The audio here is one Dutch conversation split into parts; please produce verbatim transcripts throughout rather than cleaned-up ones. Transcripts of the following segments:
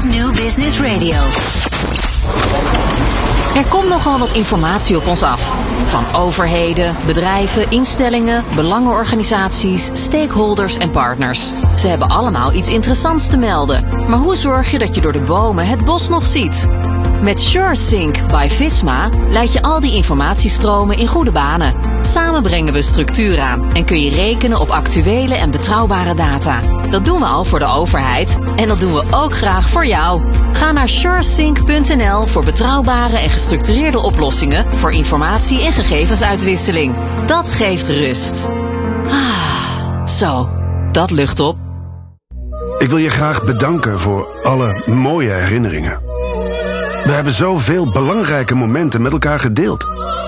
is New Business Radio. Er komt nogal wat informatie op ons af. Van overheden, bedrijven, instellingen, belangenorganisaties, stakeholders en partners. Ze hebben allemaal iets interessants te melden. Maar hoe zorg je dat je door de bomen het bos nog ziet? Met SureSync by Visma leid je al die informatiestromen in goede banen. Samen brengen we structuur aan en kun je rekenen op actuele en betrouwbare data. Dat doen we al voor de overheid en dat doen we ook graag voor jou. Ga naar suresync punt n l voor betrouwbare en gestructureerde oplossingen voor informatie- en gegevensuitwisseling. Dat geeft rust. Ah, zo, dat lucht op. Ik wil je graag bedanken voor alle mooie herinneringen. We hebben zoveel belangrijke momenten met elkaar gedeeld.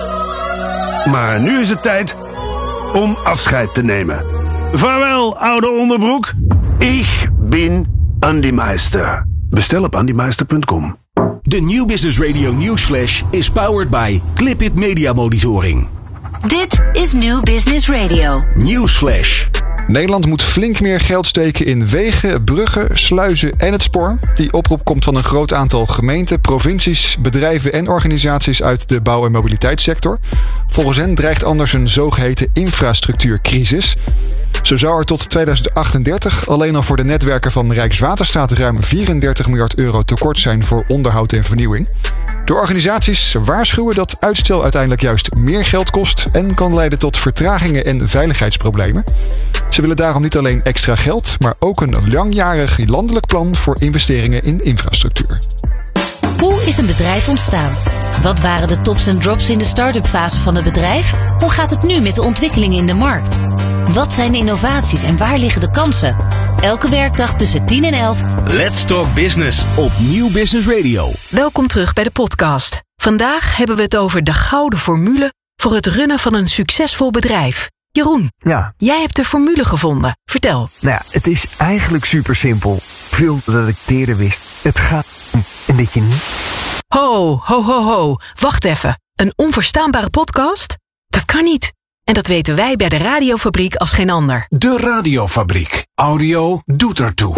Maar nu is het tijd om afscheid te nemen. Vaarwel, oude onderbroek. Ik ben Andy Meister. Bestel op andy meister punt com. De New Business Radio Newsflash is powered by Clipit Media Monitoring. Dit is New Business Radio. Newsflash. Nederland moet flink meer geld steken in wegen, bruggen, sluizen en het spoor. Die oproep komt van een groot aantal gemeenten, provincies, bedrijven en organisaties uit de bouw- en mobiliteitssector. Volgens hen dreigt anders een zogeheten infrastructuurcrisis. Zo zou er tot tweeduizend achtendertig alleen al voor de netwerken van Rijkswaterstaat ruim vierendertig miljard euro tekort zijn voor onderhoud en vernieuwing. De organisaties waarschuwen dat uitstel uiteindelijk juist meer geld kost en kan leiden tot vertragingen en veiligheidsproblemen. Ze willen daarom niet alleen extra geld, maar ook een langjarig landelijk plan voor investeringen in infrastructuur. Hoe is een bedrijf ontstaan? Wat waren de tops en drops in de start-up fase van het bedrijf? Hoe gaat het nu met de ontwikkelingen in de markt? Wat zijn de innovaties en waar liggen de kansen? Elke werkdag tussen tien en elf. Let's Talk Business op New Business Radio. Welkom terug bij de podcast. Vandaag hebben we het over de gouden formule voor het runnen van een succesvol bedrijf. Jeroen, ja. Jij hebt de formule gevonden. Vertel. Nou ja, het is eigenlijk super simpel. Veel dat ik eerder wist. Het gaat om en dat je niet... Ho, ho, ho, ho. Wacht even. Een onverstaanbare podcast? Dat kan niet. En dat weten wij bij de Radiofabriek als geen ander. De Radiofabriek. Audio doet ertoe.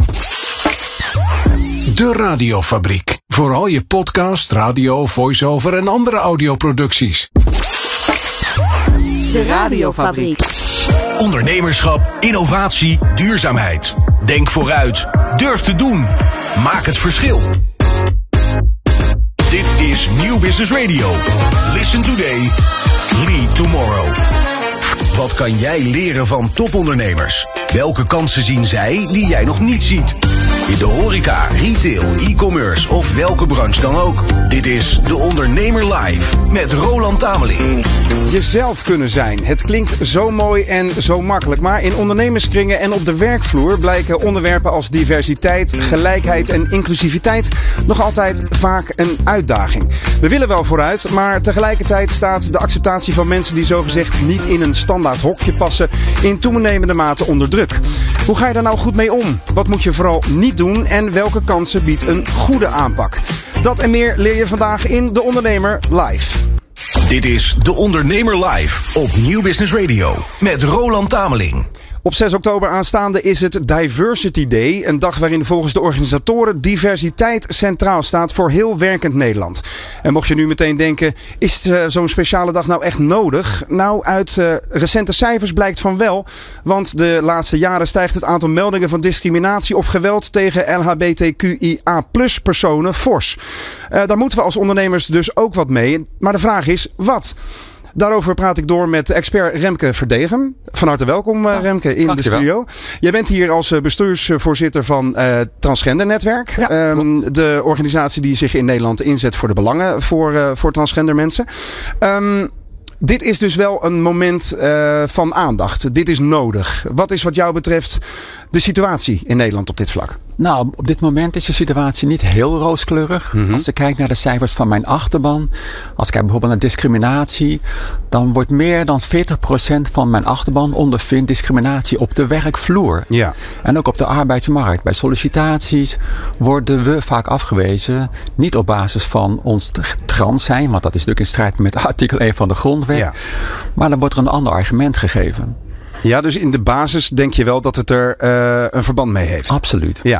De Radiofabriek. Voor al je podcast, radio, voice-over en andere audioproducties. De Radiofabriek. Ondernemerschap, innovatie, duurzaamheid. Denk vooruit. Durf te doen. Maak het verschil. Dit is New Business Radio. Listen today. Lead tomorrow. Wat kan jij leren van topondernemers? Welke kansen zien zij die jij nog niet ziet? In de horeca, retail, e-commerce of welke branche dan ook. Dit is De Ondernemer Live met Roland Tameling. Jezelf kunnen zijn. Het klinkt zo mooi en zo makkelijk. Maar in ondernemerskringen en op de werkvloer blijken onderwerpen als diversiteit, gelijkheid en inclusiviteit nog altijd vaak een uitdaging. We willen wel vooruit, maar tegelijkertijd staat de acceptatie van mensen die zogezegd niet in een standaard hokje passen in toenemende mate onder druk. Hoe ga je daar nou goed mee om? Wat moet je vooral niet doen en welke kansen biedt een goede aanpak? Dat en meer leer je vandaag in De Ondernemer Live. Dit is De Ondernemer Live op New Business Radio met Roland Tameling. Op zes oktober aanstaande is het Diversity Day. Een dag waarin volgens de organisatoren diversiteit centraal staat voor heel werkend Nederland. En mocht je nu meteen denken, is uh, zo'n speciale dag nou echt nodig? Nou, uit uh, recente cijfers blijkt van wel. Want de laatste jaren stijgt het aantal meldingen van discriminatie of geweld tegen L H B T Q I A plus personen fors. Uh, daar moeten we als ondernemers dus ook wat mee. Maar de vraag is, wat? Daarover praat ik door met expert Remke Verdegem. Van harte welkom uh, Remke in de studio. Jij bent hier als bestuursvoorzitter van uh, Transgender Netwerk. Ja. Um, de organisatie die zich in Nederland inzet voor de belangen voor, uh, voor transgender mensen. Um, Dit is dus wel een moment uh, van aandacht. Dit is nodig. Wat is wat jou betreft de situatie in Nederland op dit vlak? Nou, op dit moment is de situatie niet heel rooskleurig. Mm-hmm. Als ik kijk naar de cijfers van mijn achterban. Als ik kijk bijvoorbeeld naar discriminatie. Dan wordt meer dan veertig procent van mijn achterban ondervindt discriminatie op de werkvloer. Ja. En ook op de arbeidsmarkt. Bij sollicitaties worden we vaak afgewezen. Niet op basis van ons trans zijn. Want dat is natuurlijk in strijd met artikel één van de grondwet. Ja. Maar dan wordt er een ander argument gegeven. Ja, dus in de basis denk je wel dat het er uh, een verband mee heeft? Absoluut. Ja. ja.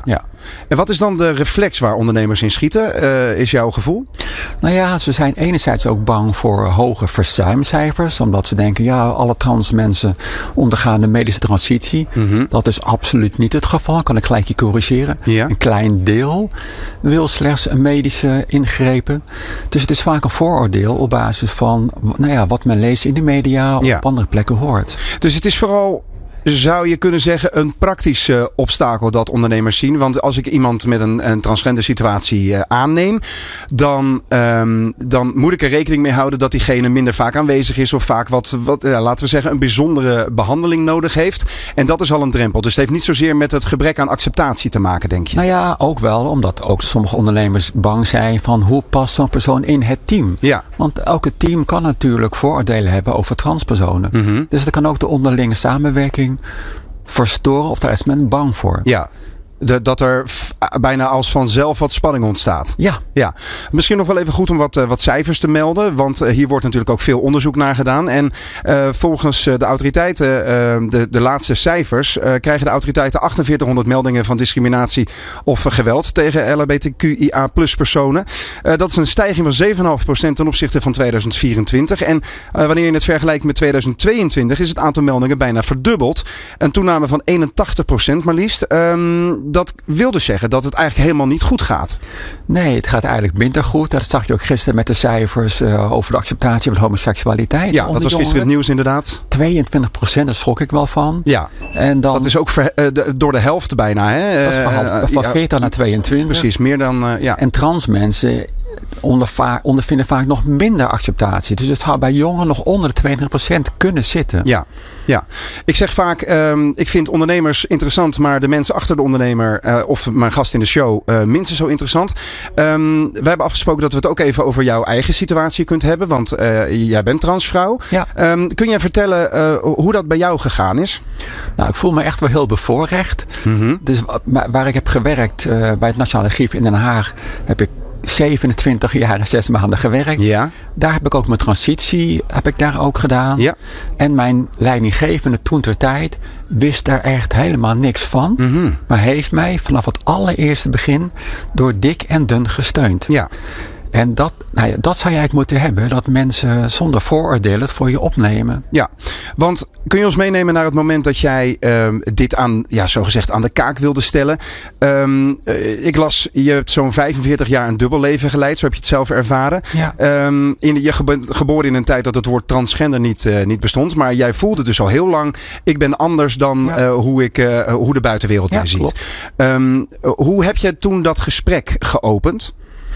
En wat is dan de reflex waar ondernemers in schieten, uh, is jouw gevoel? Nou ja, ze zijn enerzijds ook bang voor hoge verzuimcijfers. Omdat ze denken, ja, alle trans mensen ondergaan de medische transitie. Mm-hmm. Dat is absoluut niet het geval. Kan ik gelijk je corrigeren. Ja. Een klein deel wil slechts een medische ingrepen. Dus het is vaak een vooroordeel op basis van nou ja, wat men leest in de media of ja. op andere plekken hoort. Dus het is vooral, zou je kunnen zeggen, een praktisch uh, obstakel dat ondernemers zien. Want als ik iemand met een, een transgender situatie uh, aanneem, dan, um, dan moet ik er rekening mee houden dat diegene minder vaak aanwezig is of vaak wat, wat uh, laten we zeggen, een bijzondere behandeling nodig heeft. En dat is al een drempel. Dus het heeft niet zozeer met het gebrek aan acceptatie te maken, denk je? Nou ja, ook wel, omdat ook sommige ondernemers bang zijn van hoe past zo'n persoon in het team. Ja. Want elke team kan natuurlijk vooroordelen hebben over transpersonen. Mm-hmm. Dus dat kan ook de onderlinge samenwerking verstoren, of daar is men bang voor. Ja, de, dat er f- bijna als vanzelf wat spanning ontstaat. Ja. ja. Misschien nog wel even goed om wat, uh, wat cijfers te melden. Want uh, hier wordt natuurlijk ook veel onderzoek naar gedaan. En uh, volgens uh, de autoriteiten, uh, de, de laatste cijfers, uh, krijgen de autoriteiten achtenveertighonderd meldingen van discriminatie of uh, geweld tegen L H B T Q I A plus personen. Uh, dat is een stijging van zeven komma vijf procent ten opzichte van tweeduizend vierentwintig. En uh, wanneer je het vergelijkt met tweeduizend tweeëntwintig is het aantal meldingen bijna verdubbeld. Een toename van eenentachtig procent maar liefst. Um, Dat wil dus zeggen dat het eigenlijk helemaal niet goed gaat. Nee, het gaat eigenlijk minder goed. Dat zag je ook gisteren met de cijfers uh, over de acceptatie van homoseksualiteit. Ja, dat was gisteren het nieuws inderdaad. tweeëntwintig procent, daar schrok ik wel van. Ja, en dan, dat is ook ver, uh, de, door de helft bijna. Hè? Dat is van, half, van uh, veertig naar tweeëntwintig. Precies, meer dan, uh, ja. En trans mensen onderva- ondervinden vaak nog minder acceptatie. Dus het zou bij jongeren nog onder de tweeëntwintig procent kunnen zitten. Ja. Ja, ik zeg vaak, um, ik vind ondernemers interessant, maar de mensen achter de ondernemer uh, of mijn gast in de show uh, minstens zo interessant. Um, wij hebben afgesproken dat we het ook even over jouw eigen situatie kunt hebben, want uh, jij bent transvrouw. Ja. Um, kun jij vertellen uh, hoe dat bij jou gegaan is? Nou, ik voel me echt wel heel bevoorrecht. Mm-hmm. Dus waar ik heb gewerkt uh, bij het Nationaal Archief in Den Haag, heb ik zevenentwintig jaar en zes maanden gewerkt. Ja. Daar heb ik ook mijn transitie heb ik daar ook gedaan. Ja. En mijn leidinggevende toen ter tijd wist daar echt helemaal niks van. Mm-hmm. Maar heeft mij vanaf het allereerste begin door dik en dun gesteund. Ja. En dat, nou ja, dat zou je eigenlijk moeten hebben. Dat mensen zonder vooroordelen het voor je opnemen. Ja, want kun je ons meenemen naar het moment dat jij um, dit aan, ja, zogezegd aan de kaak wilde stellen. Um, uh, ik las, je hebt zo'n vijfenveertig jaar een dubbel leven geleid. Zo heb je het zelf ervaren. Ja. Um, in, je gebo- geboren in een tijd dat het woord transgender niet, uh, niet bestond. Maar jij voelde dus al heel lang, ik ben anders dan ja. uh, hoe, ik, uh, hoe de buitenwereld ja, mij ziet. Um, uh, hoe heb je toen dat gesprek geopend?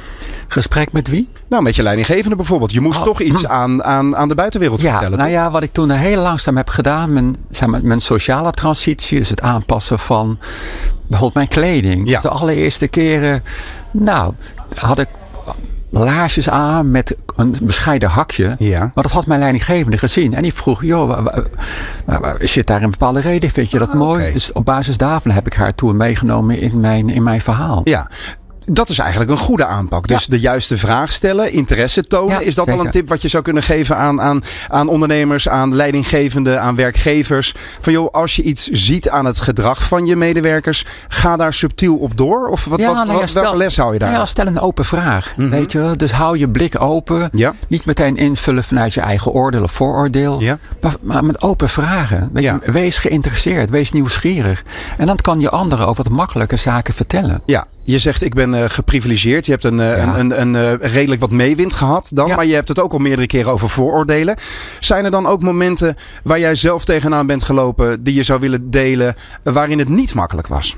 Gesprek met wie? Nou, met je leidinggevende bijvoorbeeld. Je moest oh. toch iets aan, aan, aan de buitenwereld ja, vertellen. Nou toch? ja, wat ik toen heel langzaam heb gedaan, mijn, zeg maar, mijn sociale transitie, dus het aanpassen van bijvoorbeeld mijn kleding. Ja. Dus de allereerste keren, nou, had ik laarsjes aan met een bescheiden hakje. Ja. Maar dat had mijn leidinggevende gezien. En die vroeg, joh, waar, waar, waar, zit daar een bepaalde reden? Vind je dat ah, mooi? Okay. Dus op basis daarvan heb ik haar toen meegenomen in mijn, in mijn verhaal. Ja. Dat is eigenlijk een goede aanpak. Dus ja. de juiste vraag stellen, interesse tonen. Ja, is dat zeker. Al een tip wat je zou kunnen geven aan, aan, aan ondernemers, aan leidinggevenden, aan werkgevers? Van joh, als je iets ziet aan het gedrag van je medewerkers, ga daar subtiel op door? Of wat, ja, wat, nou ja, wat, stel, welke les hou je daar? Nou ja, stel een open vraag. Mm-hmm. Weet je, dus hou je blik open. Ja. Niet meteen invullen vanuit je eigen oordeel of vooroordeel. Ja. Maar, maar met open vragen. Weet ja. je, wees geïnteresseerd, wees nieuwsgierig. En dan kan je anderen over wat makkelijke zaken vertellen. Ja. Je zegt, ik ben uh, geprivilegeerd. Je hebt een, uh, ja. een, een, een uh, redelijk wat meewind gehad dan. Ja. Maar je hebt het ook al meerdere keren over vooroordelen. Zijn er dan ook momenten waar jij zelf tegenaan bent gelopen, die je zou willen delen, uh, waarin het niet makkelijk was?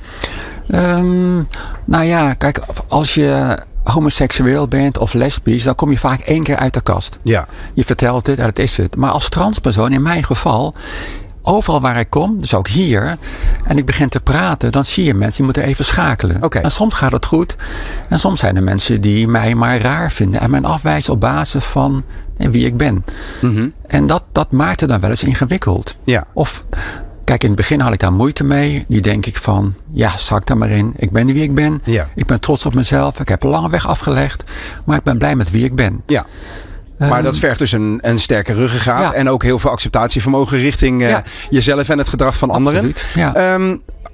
Um, nou ja, kijk, als je homoseksueel bent of lesbisch, dan kom je vaak één keer uit de kast. Ja. Je vertelt het en dat is het. Maar als transpersoon, in mijn geval, overal waar ik kom, dus ook hier, en ik begin te praten, dan zie je mensen die moeten even schakelen. Okay. En soms gaat het goed. En soms zijn er mensen die mij maar raar vinden en mij afwijzen op basis van en wie ik ben. Mm-hmm. En dat, dat maakt het dan wel eens ingewikkeld. Ja. Of, kijk, in het begin had ik daar moeite mee. Nu denk ik van, ja, zak daar maar in. Ik ben wie ik ben. Ja. Ik ben trots op mezelf. Ik heb een lange weg afgelegd. Maar ik ben blij met wie ik ben. Ja. Maar dat vergt dus een, een sterke ruggengraat. Ja. En ook heel veel acceptatievermogen richting uh, ja. jezelf en het gedrag van anderen. Ja. Um,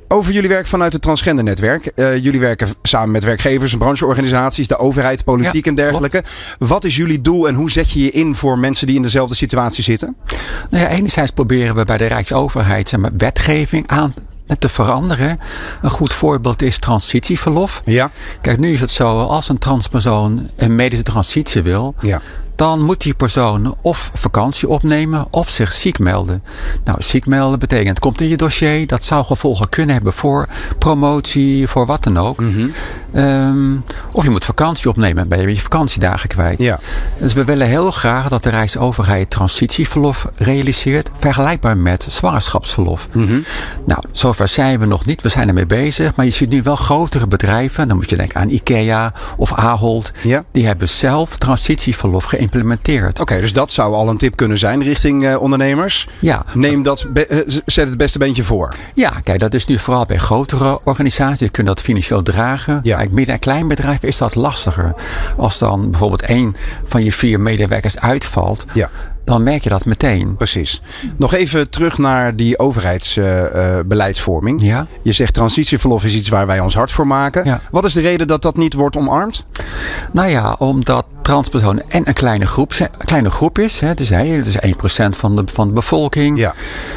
Over jullie werk vanuit het transgendernetwerk. Uh, jullie werken samen met werkgevers, brancheorganisaties, de overheid, politiek ja, en dergelijke. Klopt. Wat is jullie doel en hoe zet je je in voor mensen die in dezelfde situatie zitten? Nou ja, enerzijds proberen we bij de Rijksoverheid zeg maar, wetgeving aan te veranderen. Een goed voorbeeld is transitieverlof. Ja. Kijk, nu is het zo, als een transpersoon een medische transitie wil, ja. dan moet die persoon of vakantie opnemen of zich ziek melden. Nou, ziek melden betekent, het komt in je dossier, dat zou gevolgen kunnen hebben voor promotie, voor wat dan ook. Mm-hmm. Um, of je moet vakantie opnemen, ben je je vakantiedagen kwijt. Ja. Dus we willen heel graag dat de Rijksoverheid transitieverlof realiseert, vergelijkbaar met zwangerschapsverlof. Mm-hmm. Nou, zover zijn we nog niet, we zijn ermee bezig, maar je ziet nu wel grotere bedrijven, dan moet je denken aan IKEA of Ahold, ja. die hebben zelf transitieverlof geïmplementeerd. Oké, okay, dus dat zou al een tip kunnen zijn richting uh, ondernemers. Ja. Neem dat, be- zet het beste beentje voor. Ja, kijk, dat is nu vooral bij grotere organisaties, die kunnen dat financieel dragen. Ja. Bij midden- en kleinbedrijven is dat lastiger. Als dan bijvoorbeeld één van je vier medewerkers uitvalt, ja. dan merk je dat meteen. Precies. Nog even terug naar die overheidsbeleidsvorming. Uh, uh, ja. Je zegt transitieverlof is iets waar wij ons hard voor maken. Ja. Wat is de reden dat dat niet wordt omarmd? Nou ja, omdat transpersonen en een kleine groep, een kleine groep is. Hè, het, is het is één procent van de, van de bevolking. Ja.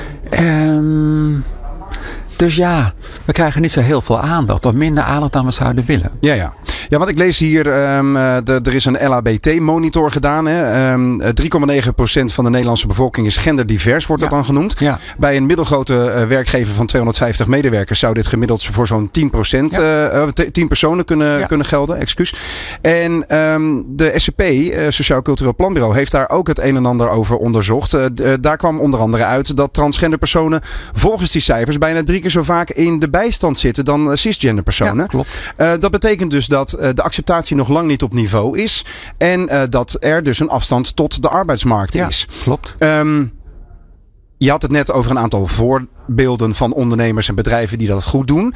Um, Dus ja, we krijgen niet zo heel veel aandacht. Of minder aandacht dan we zouden willen. Ja, ja. Ja, want ik lees hier, um, de, er is een L H B T-monitor gedaan. Hè. Um, drie komma negen procent van de Nederlandse bevolking is genderdivers, wordt ja. dat dan genoemd. Ja. Bij een middelgrote uh, werkgever van tweehonderdvijftig medewerkers zou dit gemiddeld voor zo'n tien procent, ja. uh, tien personen kunnen, ja. kunnen gelden. Excuus. En um, de S C P, uh, Sociaal Cultureel Planbureau, heeft daar ook het een en ander over onderzocht. Uh, d- daar kwam onder andere uit dat transgender personen volgens die cijfers bijna drie keer zo vaak in de bijstand zitten dan uh, cisgender personen. Ja, klopt. Uh, dat betekent dus dat uh, de acceptatie nog lang niet op niveau is. En uh, dat er dus een afstand tot de arbeidsmarkt ja, is. Klopt. Um, je had het net over een aantal voorbeelden van ondernemers en bedrijven die dat goed doen.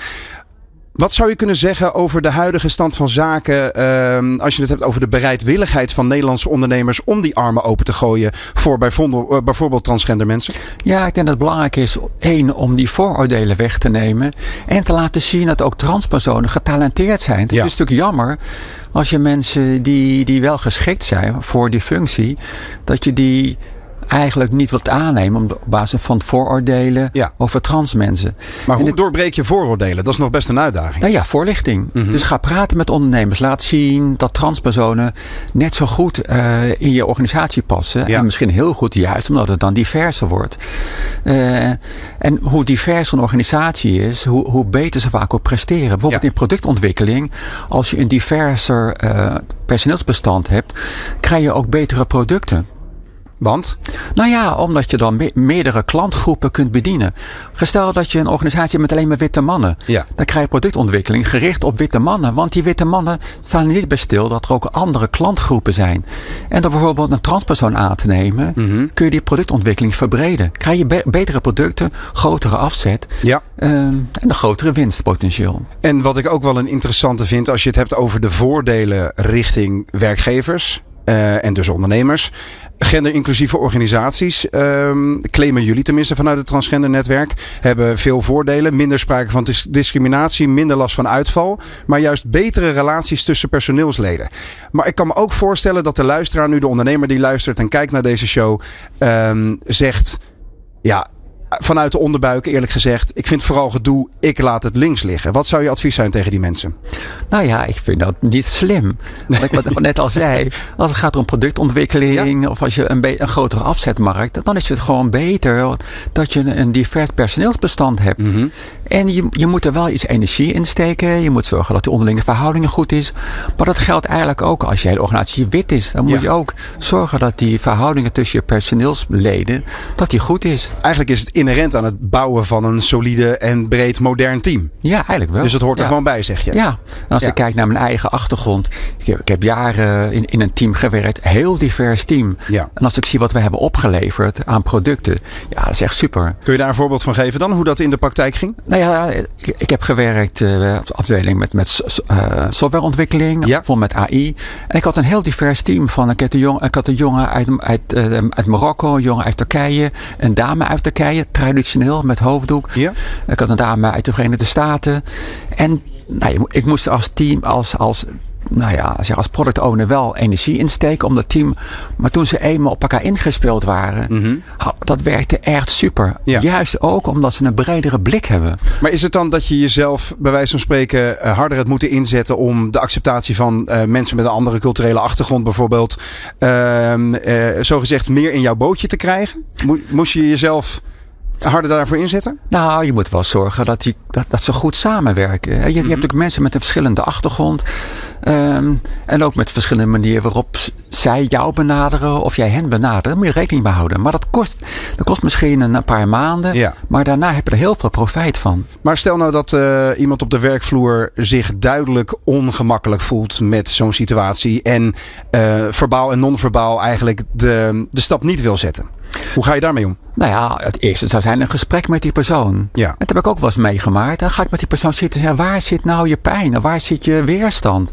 Wat zou je kunnen zeggen over de huidige stand van zaken, uh, als je het hebt over de bereidwilligheid van Nederlandse ondernemers om die armen open te gooien voor bijvoorbeeld, uh, bijvoorbeeld transgender mensen? Ja, ik denk dat het belangrijk is, één, om die vooroordelen weg te nemen en te laten zien dat ook transpersonen getalenteerd zijn. Het ja. is natuurlijk jammer als je mensen die, die wel geschikt zijn voor die functie, dat je die eigenlijk niet wilt aannemen op basis van vooroordelen ja. over trans mensen. Maar hoe het, doorbreek je vooroordelen? Dat is nog best een uitdaging. Nou ja, voorlichting. Mm-hmm. Dus ga praten met ondernemers. Laat zien dat transpersonen net zo goed uh, in je organisatie passen. Ja. En misschien heel goed juist omdat het dan diverser wordt. Uh, en hoe diverser een organisatie is, hoe, hoe beter ze vaak ook presteren. Bijvoorbeeld ja. in productontwikkeling. Als je een diverser uh, personeelsbestand hebt, krijg je ook betere producten. Want? Nou ja, omdat je dan me- meerdere klantgroepen kunt bedienen. Gestel dat je een organisatie hebt met alleen maar witte mannen. Ja. Dan krijg je productontwikkeling gericht op witte mannen. Want die witte mannen staan er niet bij stil dat er ook andere klantgroepen zijn. En door bijvoorbeeld een transpersoon aan te nemen, mm-hmm. kun je die productontwikkeling verbreden. Krijg je be- betere producten, grotere afzet ja. um, en een grotere winstpotentieel. En wat ik ook wel een interessante vind als je het hebt over de voordelen richting werkgevers uh, en dus ondernemers. Genderinclusieve organisaties, um, claimen jullie tenminste vanuit het transgendernetwerk, hebben veel voordelen. Minder sprake van dis- discriminatie, minder last van uitval. Maar juist betere relaties tussen personeelsleden. Maar ik kan me ook voorstellen dat de luisteraar, nu de ondernemer die luistert en kijkt naar deze show, um, zegt, ja, vanuit de onderbuik eerlijk gezegd, ik vind vooral gedoe, ik laat het links liggen. Wat zou je advies zijn tegen die mensen? Nou ja, ik vind dat niet slim. Wat ik wat net al zei, als het gaat om productontwikkeling ja. of als je een, be- een grotere afzetmarkt, dan is het gewoon beter dat je een divers personeelsbestand hebt. Mm-hmm. En je, je moet er wel iets energie in steken. Je moet zorgen dat de onderlinge verhoudingen goed is. Maar dat geldt eigenlijk ook als je hele organisatie wit is. Dan moet ja. je ook zorgen dat die verhoudingen tussen je personeelsleden, dat die goed is. Eigenlijk is het inherent aan het bouwen van een solide en breed modern team. Ja, eigenlijk wel. Dus het hoort er ja. gewoon bij, zeg je. Ja. En als ja. ik kijk naar mijn eigen achtergrond. Ik heb, ik heb jaren in, in een team gewerkt. Heel divers team. Ja. En als ik zie wat we hebben opgeleverd aan producten. Ja, dat is echt super. Kun je daar een voorbeeld van geven dan? Hoe dat in de praktijk ging? Nou ja, ik, ik heb gewerkt uh, op de afdeling met, met uh, softwareontwikkeling. Ja. Bijvoorbeeld met A I. En ik had een heel divers team. Van, ik, had een jong, ik had een jongen uit, uit, uh, uit Marokko. Een jongen uit Turkije. Een dame uit Turkije. traditioneel met hoofddoek. Ja. Ik had een dame uit de Verenigde Staten. En nou, ik moest als team, als, als, nou ja, als product owner wel energie insteken om dat team. Maar toen ze eenmaal op elkaar ingespeeld waren, mm-hmm. dat werkte echt super. Ja. Juist ook omdat ze een bredere blik hebben. Maar is het dan dat je jezelf bij wijze van spreken harder hebt moeten inzetten om de acceptatie van uh, mensen met een andere culturele achtergrond bijvoorbeeld uh, uh, zogezegd meer in jouw bootje te krijgen? Mo- moest je jezelf harder daarvoor inzetten? Nou, je moet wel zorgen dat, die, dat, dat ze goed samenwerken. Je, je mm-hmm. hebt ook mensen met een verschillende achtergrond. Um, en ook met verschillende manieren waarop zij jou benaderen of jij hen benadert. Daar moet je rekening mee houden. Maar dat kost, dat kost misschien een paar maanden. Ja. Maar daarna heb je er heel veel profijt van. Maar stel nou dat uh, iemand op de werkvloer zich duidelijk ongemakkelijk voelt met zo'n situatie. En uh, verbaal en non-verbaal eigenlijk de, de stap niet wil zetten. Hoe ga je daarmee om? Nou ja, het eerste zou zijn een gesprek met die persoon. Ja. Dat heb ik ook wel eens meegemaakt. Dan ga ik met die persoon zitten. Ja, waar zit nou je pijn? En waar zit je weerstand?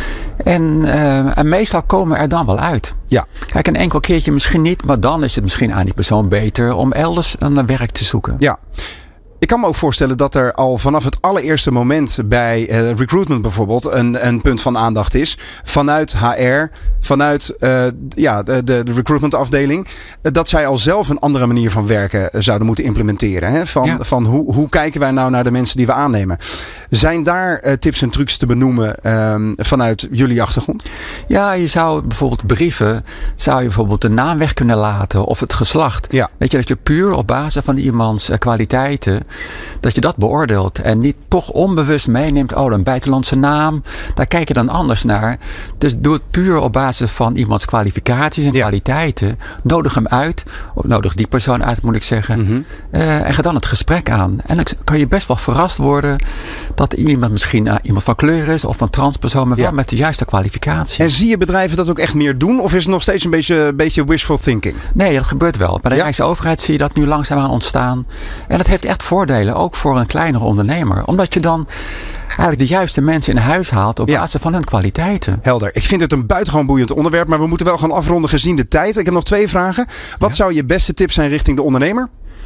En, uh, en meestal komen we er dan wel uit. Ja. Kijk, een enkel keertje misschien niet. Maar dan is het misschien aan die persoon beter om elders een werk te zoeken. Ja. Ik kan me ook voorstellen dat er al vanaf het allereerste moment bij uh, recruitment bijvoorbeeld een, een punt van aandacht is. Vanuit H R, vanuit uh, ja, de, de recruitment afdeling. Uh, dat zij al zelf een andere manier van werken uh, zouden moeten implementeren. Hè? Van, ja. van hoe, hoe kijken wij nou naar de mensen die we aannemen. Zijn daar uh, tips en trucs te benoemen uh, vanuit jullie achtergrond? Ja, je zou bijvoorbeeld brieven, zou je bijvoorbeeld de naam weg kunnen laten of het geslacht. Ja. Weet je, dat je puur op basis van iemands uh, kwaliteiten, dat je dat beoordeelt en niet toch onbewust meeneemt, oh, een buitenlandse naam, daar kijk je dan anders naar. Dus doe het puur op basis van iemands kwalificaties en ja. kwaliteiten. Nodig hem uit, of nodig die persoon uit, moet ik zeggen. Mm-hmm. Uh, en ga dan het gesprek aan. En dan kan je best wel verrast worden dat iemand misschien uh, iemand van kleur is of een transpersoon, maar wel ja. met de juiste kwalificatie. En zie je bedrijven dat ook echt meer doen? Of is het nog steeds een beetje, beetje wishful thinking? Nee, dat gebeurt wel. Bij de ja. Rijksoverheid zie je dat nu langzaamaan ontstaan. En dat heeft echt voordelen, ook voor een kleinere ondernemer. Omdat je dan eigenlijk de juiste mensen in huis haalt op basis ja. van hun kwaliteiten. Helder. Ik vind het een buitengewoon boeiend onderwerp, maar we moeten wel gaan afronden gezien de tijd. Ik heb nog twee vragen. Wat ja. zou je beste tip zijn richting de ondernemer?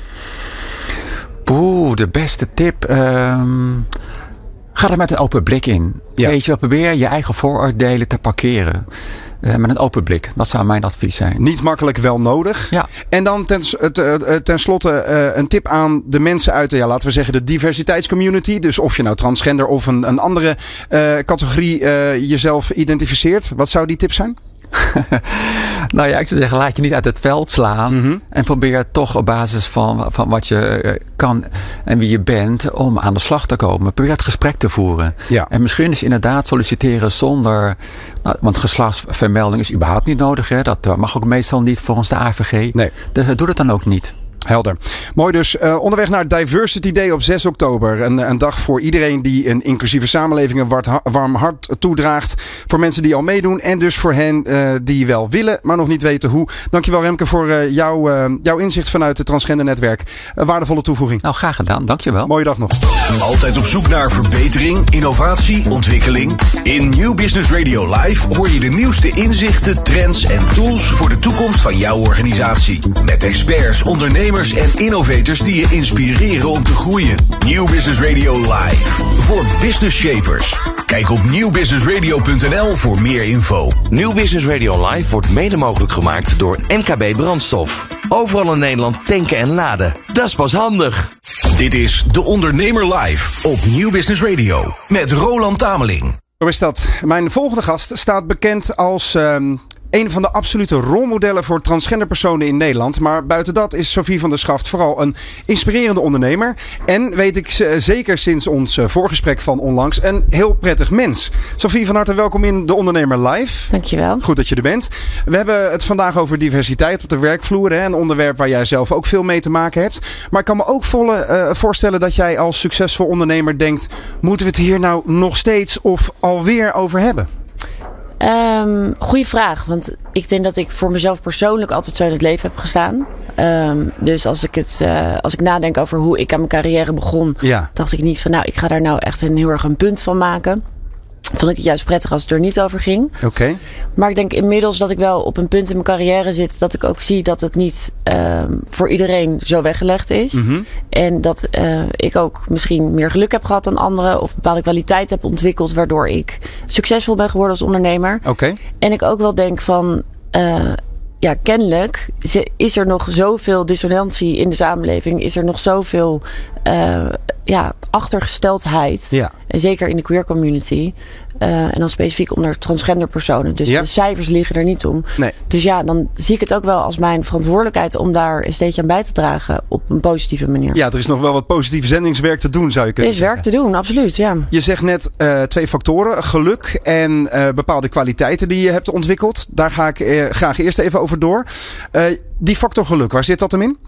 Oeh, de beste tip. Um, ga er met een open blik in. Ja. Weet je, probeer je eigen vooroordelen te parkeren. Uh, met een open blik. Dat zou mijn advies zijn. Niet makkelijk, wel nodig. Ja. En dan ten, ten, ten slotte uh, een tip aan de mensen uit de, ja, laten we zeggen, de diversiteitscommunity. Dus of je nou transgender of een, een andere uh, categorie uh, jezelf identificeert. Wat zou die tip zijn? Nou ja, ik zou zeggen, laat je niet uit het veld slaan. Mm-hmm. En probeer toch op basis van, van wat je uh, kan en wie je bent om aan de slag te komen. Probeer het gesprek te voeren. Ja. En misschien is inderdaad solliciteren zonder, nou, want geslachtsvermelding is überhaupt niet nodig. Hè? Dat mag ook meestal niet volgens de A V G. Nee. Dus doe het dan ook niet. Helder. Mooi dus. Uh, onderweg naar Diversity Day op zes oktober. Een, een dag voor iedereen die een inclusieve samenleving een warm, warm hart toedraagt. Voor mensen die al meedoen. En dus voor hen uh, die wel willen, maar nog niet weten hoe. Dankjewel Remke voor uh, jouw, uh, jouw inzicht vanuit het Transgender Netwerk. Uh, waardevolle toevoeging. Nou, graag gedaan. Dankjewel. Mooie dag nog. Altijd op zoek naar verbetering, innovatie, ontwikkeling. In Nieuw Business Radio Live hoor je de nieuwste inzichten, trends en tools voor de toekomst van jouw organisatie. Met experts, ondernemers en innovators die je inspireren om te groeien. Nieuw Business Radio Live. Voor business shapers. Kijk op nieuw business radio punt n l voor meer info. Nieuw Business Radio Live wordt mede mogelijk gemaakt door M K B Brandstof. Overal in Nederland tanken en laden. Dat is pas handig. Dit is De Ondernemer Live op Nieuw Business Radio. Met Roland Tameling. Zo is dat. Mijn volgende gast staat bekend als Um... een van de absolute rolmodellen voor transgender personen in Nederland. Maar buiten dat is Sophie van der Schaft vooral een inspirerende ondernemer. En weet ik z- zeker sinds ons uh, voorgesprek van onlangs een heel prettig mens. Sophie, van harte welkom in De Ondernemer Live. Dankjewel. Goed dat je er bent. We hebben het vandaag over diversiteit op de werkvloer. Hè, een onderwerp waar jij zelf ook veel mee te maken hebt. Maar ik kan me ook volle, uh, voorstellen dat jij als succesvol ondernemer denkt, moeten we het hier nou nog steeds of alweer over hebben? Um, goeie vraag, want ik denk dat ik voor mezelf persoonlijk altijd zo in het leven heb gestaan. Um, dus als ik, het, uh, als ik nadenk over hoe ik aan mijn carrière begon, ja. dacht ik niet van nou, ik ga daar nou echt een heel erg een punt van maken. vond ik het juist prettig als het er niet over ging. Oké. Okay. Maar ik denk inmiddels dat ik wel op een punt in mijn carrière zit dat ik ook zie dat het niet uh, voor iedereen zo weggelegd is. Mm-hmm. En dat uh, ik ook misschien meer geluk heb gehad dan anderen of bepaalde kwaliteit heb ontwikkeld waardoor ik succesvol ben geworden als ondernemer. Oké. Okay. En ik ook wel denk van uh, ja, kennelijk is er nog zoveel dissonantie in de samenleving. Is er nog zoveel uh, ja, achtergesteldheid. Ja. En zeker in de queer community. Uh, en dan specifiek onder transgender personen. Dus ja. de cijfers liggen er niet om. Nee. Dus ja, dan zie ik het ook wel als mijn verantwoordelijkheid om daar een steentje aan bij te dragen op een positieve manier. Ja, er is nog wel wat positief zendingswerk te doen, zou je kunnen zeggen. Er is werk te doen, absoluut, ja. Je zegt net uh, twee factoren, geluk en uh, bepaalde kwaliteiten die je hebt ontwikkeld. Daar ga ik uh, graag eerst even over door. Uh, die factor geluk, waar zit dat hem in?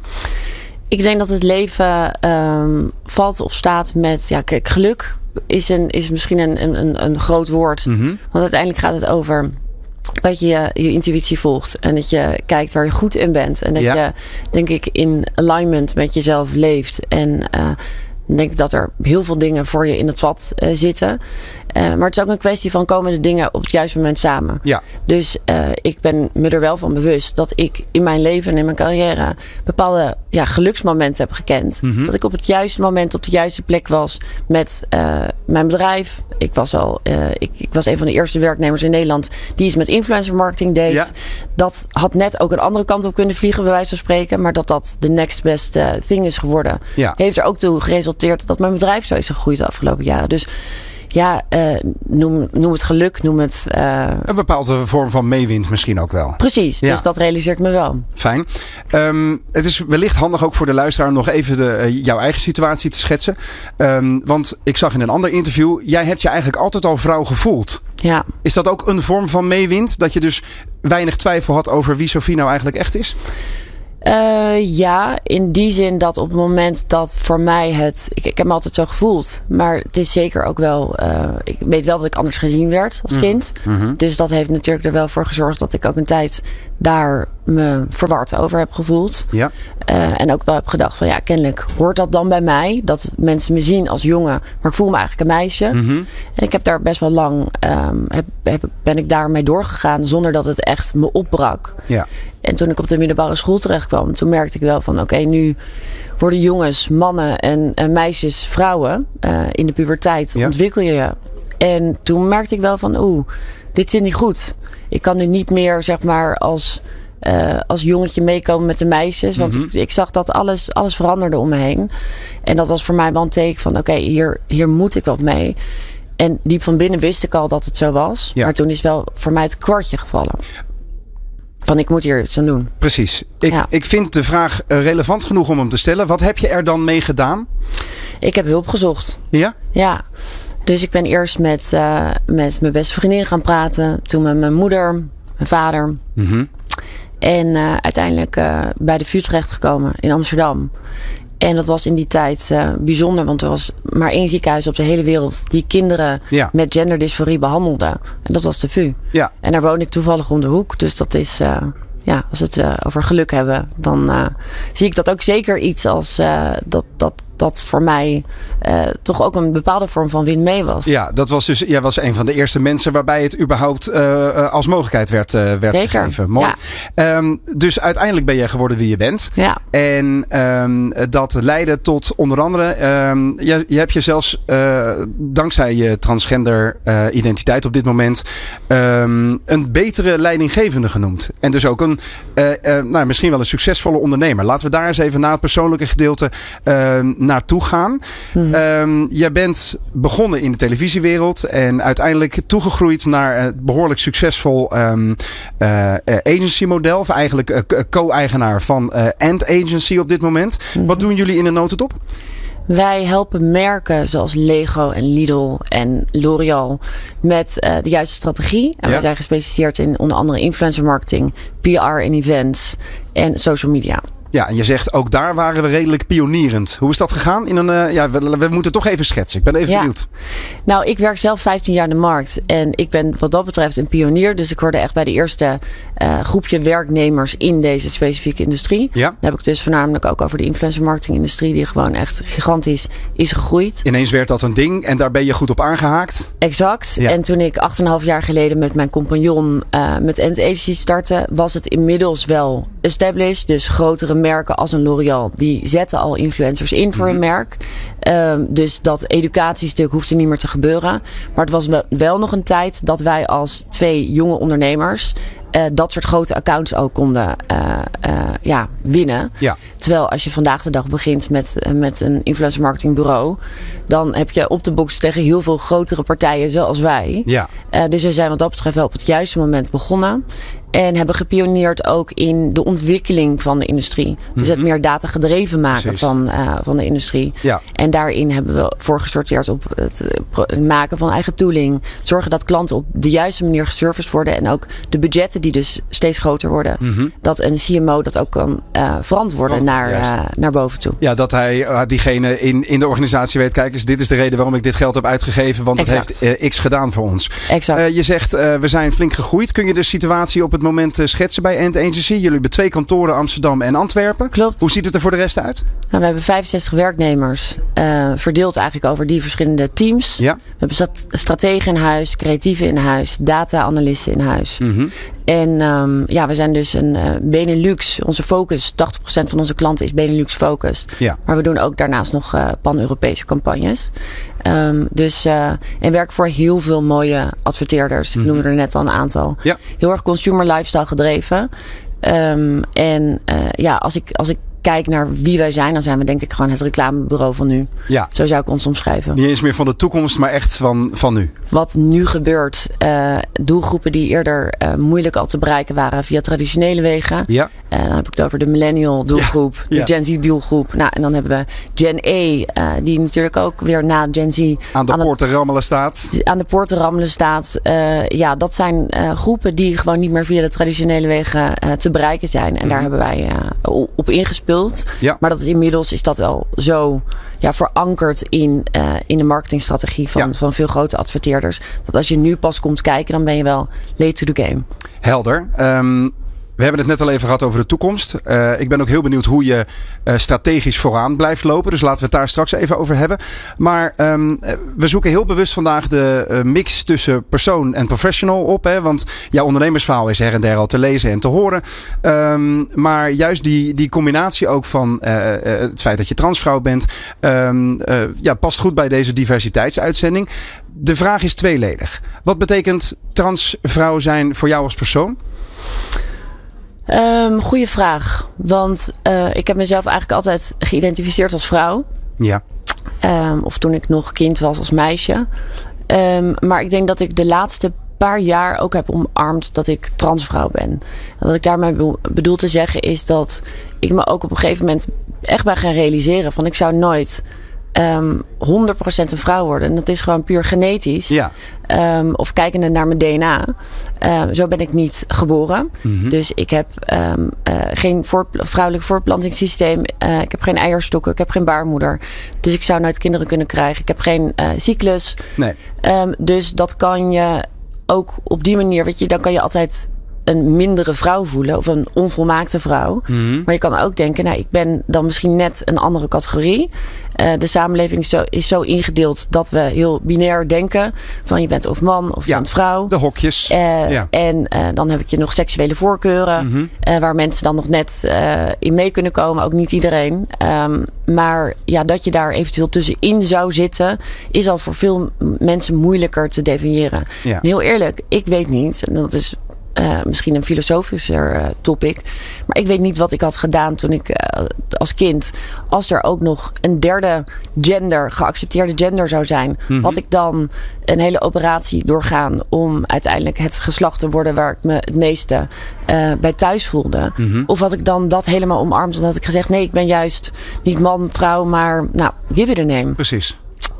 Ik denk dat het leven um, valt of staat met, ja, kijk, geluk is, een, is misschien een, een, een groot woord. Mm-hmm. Want uiteindelijk gaat het over dat je je intuïtie volgt. En dat je kijkt waar je goed in bent. En dat ja. je, denk ik, in alignment met jezelf leeft. En uh, ik denk dat er heel veel dingen voor je in het vat uh, zitten. Uh, maar het is ook een kwestie van komen de dingen op het juiste moment samen. Ja. Dus uh, ik ben me er wel van bewust dat ik in mijn leven en in mijn carrière bepaalde ja, geluksmomenten heb gekend. Mm-hmm. Dat ik op het juiste moment op de juiste plek was met uh, mijn bedrijf. Ik was al, uh, ik, ik was een van de eerste werknemers in Nederland die iets met influencer marketing deed. Ja. Dat had net ook een andere kant op kunnen vliegen, bij wijze van spreken. Maar dat dat de next best uh, thing is geworden. Ja. Heeft er ook toe geresulteerd dat mijn bedrijf zo is gegroeid de afgelopen jaren. Dus ja, uh, noem, noem het geluk, noem het Uh... een bepaalde vorm van meewind misschien ook wel. Precies, ja. Dus dat realiseert me wel. Fijn. Um, het is wellicht handig ook voor de luisteraar om nog even de, uh, jouw eigen situatie te schetsen. Um, want ik zag in een ander interview, jij hebt je eigenlijk altijd al vrouw gevoeld. Ja. Is dat ook een vorm van meewind? Dat je dus weinig twijfel had over wie Sophie nou eigenlijk echt is? Uh, ja, in die zin dat op het moment dat voor mij het Ik, ik heb me altijd zo gevoeld. Maar het is zeker ook wel Uh, ik weet wel dat ik anders gezien werd als mm-hmm. kind. Mm-hmm. Dus dat heeft natuurlijk er wel voor gezorgd dat ik ook een tijd daar me verward over heb gevoeld. Ja. Uh, en ook wel heb gedacht van ja, kennelijk hoort dat dan bij mij. Dat mensen me zien als jongen, maar ik voel me eigenlijk een meisje. Mm-hmm. En ik heb daar best wel lang um, heb, heb, ben ik daarmee doorgegaan zonder dat het echt me opbrak. Ja. En toen ik op de middelbare school terecht kwam, toen merkte ik wel van oké, okay, nu worden jongens, mannen en, en meisjes, vrouwen uh, in de puberteit, ja. ontwikkel je je. En toen merkte ik wel van oeh, dit zit niet goed. Ik kan nu niet meer zeg maar als, uh, als jongetje meekomen met de meisjes. Want mm-hmm. ik, ik zag dat alles, alles veranderde om me heen. En dat was voor mij wel een teken van oké, okay, hier, hier moet ik wat mee. En diep van binnen wist ik al dat het zo was. Ja. Maar toen is wel voor mij het kwartje gevallen. Van ik moet hier iets aan doen. Precies. Ik, ja. ik vind de vraag relevant genoeg om hem te stellen. Wat heb je er dan mee gedaan? Ik heb hulp gezocht. Ja? Ja. Dus ik ben eerst met, uh, met mijn beste vriendin gaan praten. Toen met mijn moeder, mijn vader. Mm-hmm. En uh, uiteindelijk uh, bij de V U terechtgekomen in Amsterdam. En dat was in die tijd uh, bijzonder, want er was maar één ziekenhuis op de hele wereld die kinderen ja. met genderdysforie behandelde. En dat was de V U. Ja. En daar woonde ik toevallig om de hoek. Dus dat is, uh, ja, als we het uh, over geluk hebben, dan uh, zie ik dat ook zeker iets als uh, dat, dat, dat voor mij uh, toch ook een bepaalde vorm van win mee was. Ja, dat was dus, jij was een van de eerste mensen waarbij het überhaupt uh, als mogelijkheid werd, uh, werd zeker. gegeven. Mooi. Ja. Um, dus uiteindelijk ben jij geworden wie je bent. Ja. En um, dat leidde tot onder andere, um, je, je hebt je zelfs uh, dankzij je transgender uh, identiteit op dit moment um, een betere leidinggevende genoemd. En dus ook een, uh, uh, nou, misschien wel een succesvolle ondernemer. Laten we daar eens even na het persoonlijke gedeelte uh, naartoe gaan. Hmm. Um, jij bent begonnen in de televisiewereld en uiteindelijk toegegroeid naar een behoorlijk succesvol um, uh, agency model. Of eigenlijk uh, co-eigenaar van uh, Ant Agency op dit moment. Hmm. Wat doen jullie in een notendop? Wij helpen merken zoals Lego en Lidl en L'Oreal met uh, de juiste strategie. En ja. wij zijn gespecialiseerd in onder andere influencer marketing, P R en events en social media. Ja, en je zegt ook daar waren we redelijk pionierend. Hoe is dat gegaan? In een, uh, ja, we, we moeten toch even schetsen. Ik ben even ja. benieuwd. Nou, ik werk zelf vijftien jaar in de markt. En ik ben wat dat betreft een pionier. Dus ik hoorde echt bij de eerste uh, groepje werknemers in deze specifieke industrie. Ja. Dan heb ik dus voornamelijk ook over de influencer marketing industrie. Die gewoon echt gigantisch is gegroeid. Ineens werd dat een ding en daar ben je goed op aangehaakt. Exact. Ja. En toen ik acht en een half jaar geleden met mijn compagnon uh, met End Agency startte, was het inmiddels wel established. Dus grotere merken als een L'Oréal, die zetten al influencers in voor hun merk. Um, dus dat educatiestuk hoeft er niet meer te gebeuren. Maar het was wel, wel nog een tijd dat wij als twee jonge ondernemers Uh, dat soort grote accounts ook konden uh, uh, ja, winnen. Ja. Terwijl als je vandaag de dag begint met, uh, met een influencer marketing bureau, dan heb je op de box tegen heel veel grotere partijen zoals wij. Ja. Uh, dus we zijn wat dat betreft wel op het juiste moment begonnen. En hebben gepioneerd ook in de ontwikkeling van de industrie. Mm-hmm. Dus het meer data gedreven maken van, uh, van de industrie. Ja. En daarin hebben we voor gesorteerd op het, het maken van eigen tooling. Zorgen dat klanten op de juiste manier geserviced worden. En ook de budgetten die dus steeds groter worden. Mm-hmm. Dat een C M O dat ook kan uh, verantwoorden oh, naar, uh, naar boven toe. Ja, dat hij uh, diegene in, in de organisatie weet. Kijk eens, dit is de reden waarom ik dit geld heb uitgegeven. Want exact. Het heeft uh, X gedaan voor ons. Exact. Uh, je zegt, uh, we zijn flink gegroeid. Kun je de situatie op het moment uh, schetsen bij End Agency? Jullie hebben twee kantoren, Amsterdam en Antwerpen. Klopt. Hoe ziet het er voor de rest uit? Nou, we hebben vijfenzestig werknemers. Uh, verdeeld eigenlijk over die verschillende teams. Ja. We hebben stat- strategen in huis, creatieven in huis, data-analysten in huis. Mm-hmm. En um, ja, we zijn dus een uh, Benelux. Onze focus, tachtig procent van onze klanten is Benelux focused. Ja. Maar we doen ook daarnaast nog uh, pan-Europese campagnes. Um, dus, uh, en werken voor heel veel mooie adverteerders. Mm-hmm. Ik noemde er net al een aantal. Ja. Heel erg consumer lifestyle gedreven. Um, en uh, ja, als ik, als ik kijk naar wie wij zijn, dan zijn we denk ik gewoon het reclamebureau van nu. Ja. Zo zou ik ons omschrijven. Niet eens meer van de toekomst, maar echt van, van nu. Wat nu gebeurt. Uh, doelgroepen die eerder uh, moeilijk al te bereiken waren via traditionele wegen. Ja. Uh, dan heb ik het over de millennial doelgroep. Ja. Ja. De Gen Z doelgroep. Nou, en dan hebben we Gen E. Uh, die natuurlijk ook weer na Gen Z aan de aan poorten rammelen staat. Aan de poorten rammelen staat. Uh, ja, dat zijn uh, groepen die gewoon niet meer via de traditionele wegen uh, te bereiken zijn. En mm-hmm. daar hebben wij uh, op ingespeeld. Ja. Maar dat is inmiddels is dat wel zo ja, verankerd in, uh, in de marketingstrategie van, ja. van veel grote adverteerders. Dat als je nu pas komt kijken, dan ben je wel late to the game. Helder. Um, we hebben het net al even gehad over de toekomst. Uh, ik ben ook heel benieuwd hoe je uh, strategisch vooraan blijft lopen. Dus laten we het daar straks even over hebben. Maar um, we zoeken heel bewust vandaag de uh, mix tussen persoon en professional op. Hè? Want jouw ondernemersverhaal is her en der al te lezen en te horen. Um, maar juist die, die combinatie ook van uh, uh, het feit dat je transvrouw bent. Um, uh, ja, past goed bij deze diversiteitsuitzending. De vraag is tweeledig. Wat betekent transvrouw zijn voor jou als persoon? Um, goeie vraag. Want uh, ik heb mezelf eigenlijk altijd geïdentificeerd als vrouw. Ja. Um, of toen ik nog kind was als meisje. Um, maar ik denk dat ik de laatste paar jaar ook heb omarmd dat ik transvrouw ben. En wat ik daarmee bedoel te zeggen is dat ik me ook op een gegeven moment echt ben gaan realiseren van ik zou nooit Um, honderd procent een vrouw worden. En dat is gewoon puur genetisch. Ja. Um, of kijkende naar mijn D N A. Uh, zo ben ik niet geboren. Mm-hmm. Dus ik heb um, uh, geen voort, vrouwelijk voortplantingssysteem. Uh, ik heb geen eierstokken. Ik heb geen baarmoeder. Dus ik zou nooit kinderen kunnen krijgen. Ik heb geen uh, cyclus. Nee. Um, dus dat kan je ook op die manier. Weet je, dan kan je altijd een mindere vrouw voelen. Of een onvolmaakte vrouw. Mm-hmm. Maar je kan ook denken, nou, ik ben dan misschien net een andere categorie. Uh, de samenleving is zo, is zo ingedeeld dat we heel binair denken. Van je bent of man of je ja, bent vrouw. De hokjes. Uh, ja. En uh, dan heb je nog seksuele voorkeuren. Mm-hmm. Uh, waar mensen dan nog net uh, in mee kunnen komen. Ook niet iedereen. Um, maar ja, dat je daar eventueel tussenin zou zitten. Is al voor veel mensen moeilijker te definiëren. Ja. En heel eerlijk, ik weet niet. En dat is Uh, misschien een filosofischer uh, topic. Maar ik weet niet wat ik had gedaan toen ik uh, als kind. Als er ook nog een derde gender, geaccepteerde gender zou zijn. Mm-hmm. Had ik dan een hele operatie doorgaan om uiteindelijk het geslacht te worden waar ik me het meeste uh, bij thuis voelde. Mm-hmm. Of had ik dan dat helemaal omarmd en had ik gezegd nee, ik ben juist niet man, vrouw, maar nou, give it a name. Precies.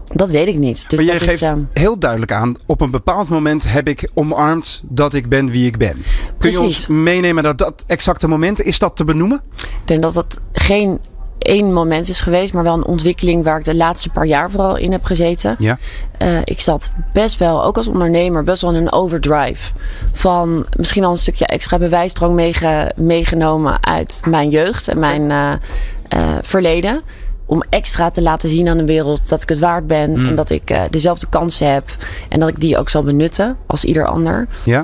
Dat weet ik niet. Dus maar jij dat geeft is, uh, heel duidelijk aan, op een bepaald moment heb ik omarmd dat ik ben wie ik ben. Kun Precies. je ons meenemen naar dat exacte moment? Is dat te benoemen? Ik denk dat dat geen één moment is geweest, maar wel een ontwikkeling waar ik de laatste paar jaar vooral in heb gezeten. Ja. Uh, ik zat best wel, ook als ondernemer, best wel in een overdrive. Van misschien al een stukje extra bewijsdrang meege, meegenomen uit mijn jeugd en mijn uh, uh, verleden. Om extra te laten zien aan de wereld dat ik het waard ben. Mm. En dat ik uh, dezelfde kansen heb. En dat ik die ook zal benutten als ieder ander. Ja.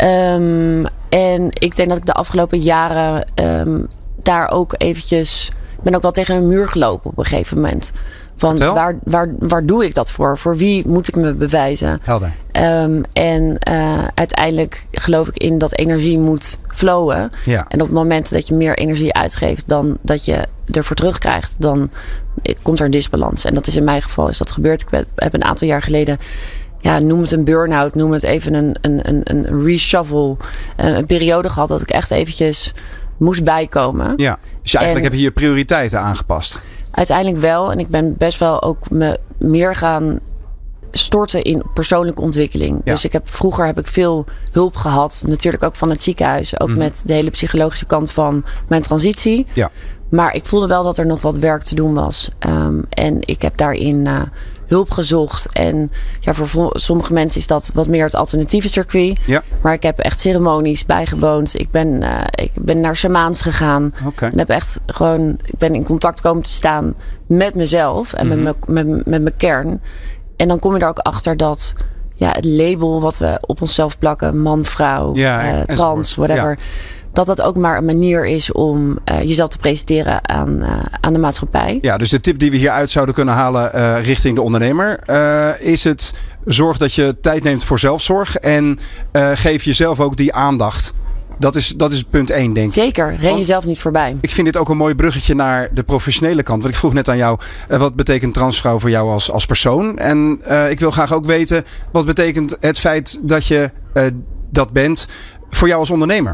Um, en ik denk dat ik de afgelopen jaren um, daar ook eventjes... Ik ben ook wel tegen een muur gelopen op een gegeven moment. Van waar, waar, waar doe ik dat voor? Voor wie moet ik me bewijzen? Helder. Um, en uh, uiteindelijk geloof ik in dat energie moet flowen. Ja. En op het moment dat je meer energie uitgeeft dan dat je ervoor terugkrijgt, dan komt er een disbalans. En dat is in mijn geval is dat gebeurd. Ik heb een aantal jaar geleden, ja, noem het een burn-out, noem het even een, een, een, een reshuffle, een periode gehad dat ik echt eventjes moest bijkomen. Ja, dus eigenlijk en, heb je je prioriteiten aangepast. Uiteindelijk wel. En ik ben best wel ook me meer gaan storten in persoonlijke ontwikkeling. Ja. Dus ik heb, vroeger heb ik veel hulp gehad. Natuurlijk ook van het ziekenhuis. Ook mm-hmm. met de hele psychologische kant van mijn transitie. Ja. Maar ik voelde wel dat er nog wat werk te doen was. Um, en ik heb daarin uh, hulp gezocht. En ja, voor sommige mensen is dat wat meer het alternatieve circuit. Ja. Maar ik heb echt ceremonies bijgewoond. Ik ben, uh, ik ben naar shamaans gegaan. Okay. En heb echt gewoon, ik ben in contact komen te staan met mezelf. En mm-hmm. met, me, met, met mijn kern. En dan kom je er ook achter dat ja, het label wat we op onszelf plakken, man, vrouw, ja, uh, trans, whatever. Ja. Dat dat ook maar een manier is om uh, jezelf te presenteren aan, uh, aan de maatschappij. Ja, dus de tip die we hieruit zouden kunnen halen uh, richting de ondernemer. Uh, is het zorg dat je tijd neemt voor zelfzorg. En uh, geef jezelf ook die aandacht. Dat is, dat is punt één, denk ik. Zeker, ren jezelf niet voorbij. Ik vind dit ook een mooi bruggetje naar de professionele kant. Want ik vroeg net aan jou, uh, wat betekent transvrouw voor jou als, als persoon? En uh, ik wil graag ook weten, wat betekent het feit dat je uh, dat bent voor jou als ondernemer?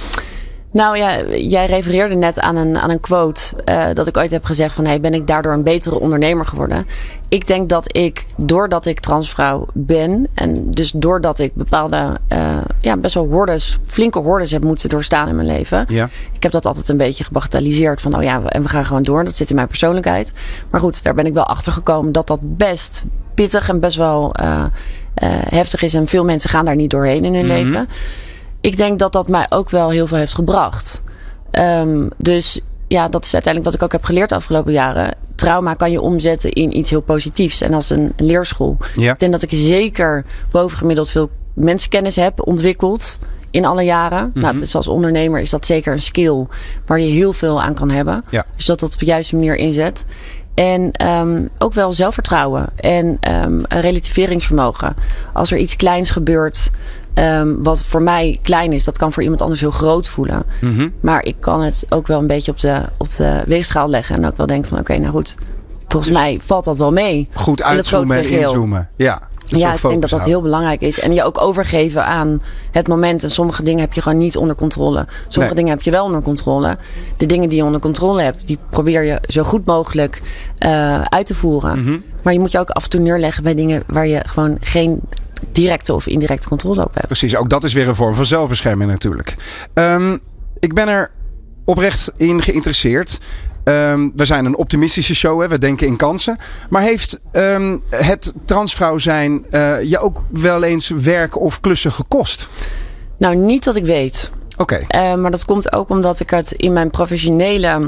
Nou ja, jij refereerde net aan een, aan een quote uh, dat ik ooit heb gezegd van, hey, ben ik daardoor een betere ondernemer geworden? Ik denk dat ik, doordat ik transvrouw ben en dus doordat ik bepaalde, uh, ja, best wel hordes, flinke hordes heb moeten doorstaan in mijn leven. Ja. Ik heb dat altijd een beetje gebagatelliseerd van, oh ja, en we gaan gewoon door. Dat zit in mijn persoonlijkheid. Maar goed, daar ben ik wel achter gekomen dat dat best pittig en best wel uh, uh, heftig is. En veel mensen gaan daar niet doorheen in hun mm-hmm. leven. Ik denk dat dat mij ook wel heel veel heeft gebracht. Um, dus ja, dat is uiteindelijk wat ik ook heb geleerd de afgelopen jaren. Trauma kan je omzetten in iets heel positiefs. En als een leerschool. Ja. Ik denk dat ik zeker bovengemiddeld veel mensenkennis heb ontwikkeld in alle jaren. Mm-hmm. Nou, dus als ondernemer is dat zeker een skill waar je heel veel aan kan hebben. Ja. Dus dat dat op de juiste manier inzet. En um, ook wel zelfvertrouwen en um, een relativeringsvermogen. Als er iets kleins gebeurt, um, wat voor mij klein is, dat kan voor iemand anders heel groot voelen. Mm-hmm. Maar ik kan het ook wel een beetje op de, op de weegschaal leggen. En ook wel denken van oké, okay, nou goed, volgens dus mij valt dat wel mee. Goed uitzoomen en inzoomen. Ja. Dus ja, ik denk dat dat heel belangrijk is. En je ook overgeven aan het moment. En sommige dingen heb je gewoon niet onder controle. Sommige nee. dingen heb je wel onder controle. De dingen die je onder controle hebt, die probeer je zo goed mogelijk uh, uit te voeren. Mm-hmm. Maar je moet je ook af en toe neerleggen bij dingen waar je gewoon geen directe of indirecte controle op hebt. Precies, ook dat is weer een vorm van zelfbescherming natuurlijk. Um, ik ben er oprecht in geïnteresseerd. Um, we zijn een optimistische show, hè? We denken in kansen. Maar heeft um, het transvrouw zijn uh, je ook wel eens werk of klussen gekost? Nou, niet dat ik weet. Oké. Okay. Uh, maar dat komt ook omdat ik het in mijn professionele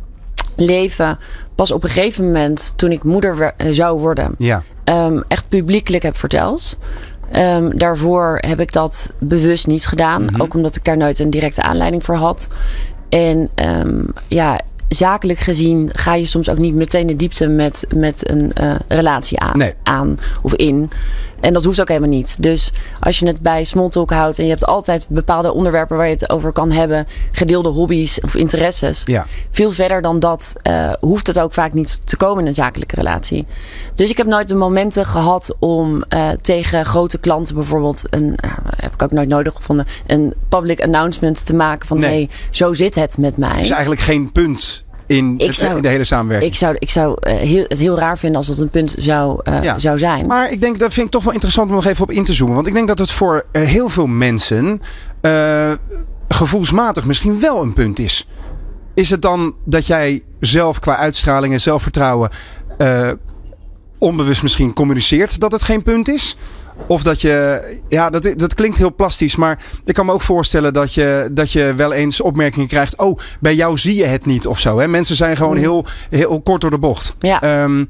leven pas op een gegeven moment, toen ik moeder we- zou worden, ja. um, echt publiekelijk heb verteld. Um, daarvoor heb ik dat bewust niet gedaan. Mm-hmm. Ook omdat ik daar nooit een directe aanleiding voor had. En um, ja... zakelijk gezien ga je soms ook niet meteen de diepte met, met een uh, relatie aan, nee. aan of in. En dat hoeft ook helemaal niet. Dus als je het bij small talk houdt en je hebt altijd bepaalde onderwerpen waar je het over kan hebben, gedeelde hobby's of interesses. Ja. Veel verder dan dat uh, hoeft het ook vaak niet te komen in een zakelijke relatie. Dus ik heb nooit de momenten gehad om uh, tegen grote klanten bijvoorbeeld, een, uh, heb ik ook nooit nodig gevonden, een public announcement te maken van nee. hey, zo zit het met mij. Het is eigenlijk geen punt in, Ik het, zou- in de hele samenwerking. Ik zou, ik zou uh, heel, het heel raar vinden als dat een punt zou, uh, Ja. zou zijn. Maar ik denk, dat vind ik toch wel interessant om nog even op in te zoomen. Want ik denk dat het voor uh, heel veel mensen uh, gevoelsmatig misschien wel een punt is. Is het dan dat jij zelf qua uitstraling en zelfvertrouwen uh, onbewust misschien communiceert dat het geen punt is? Of dat je, ja, dat, dat klinkt heel plastisch, maar ik kan me ook voorstellen dat je, dat je wel eens opmerkingen krijgt. Oh, bij jou zie je het niet of zo. Hè? Mensen zijn gewoon heel, heel kort door de bocht. Ja. Um,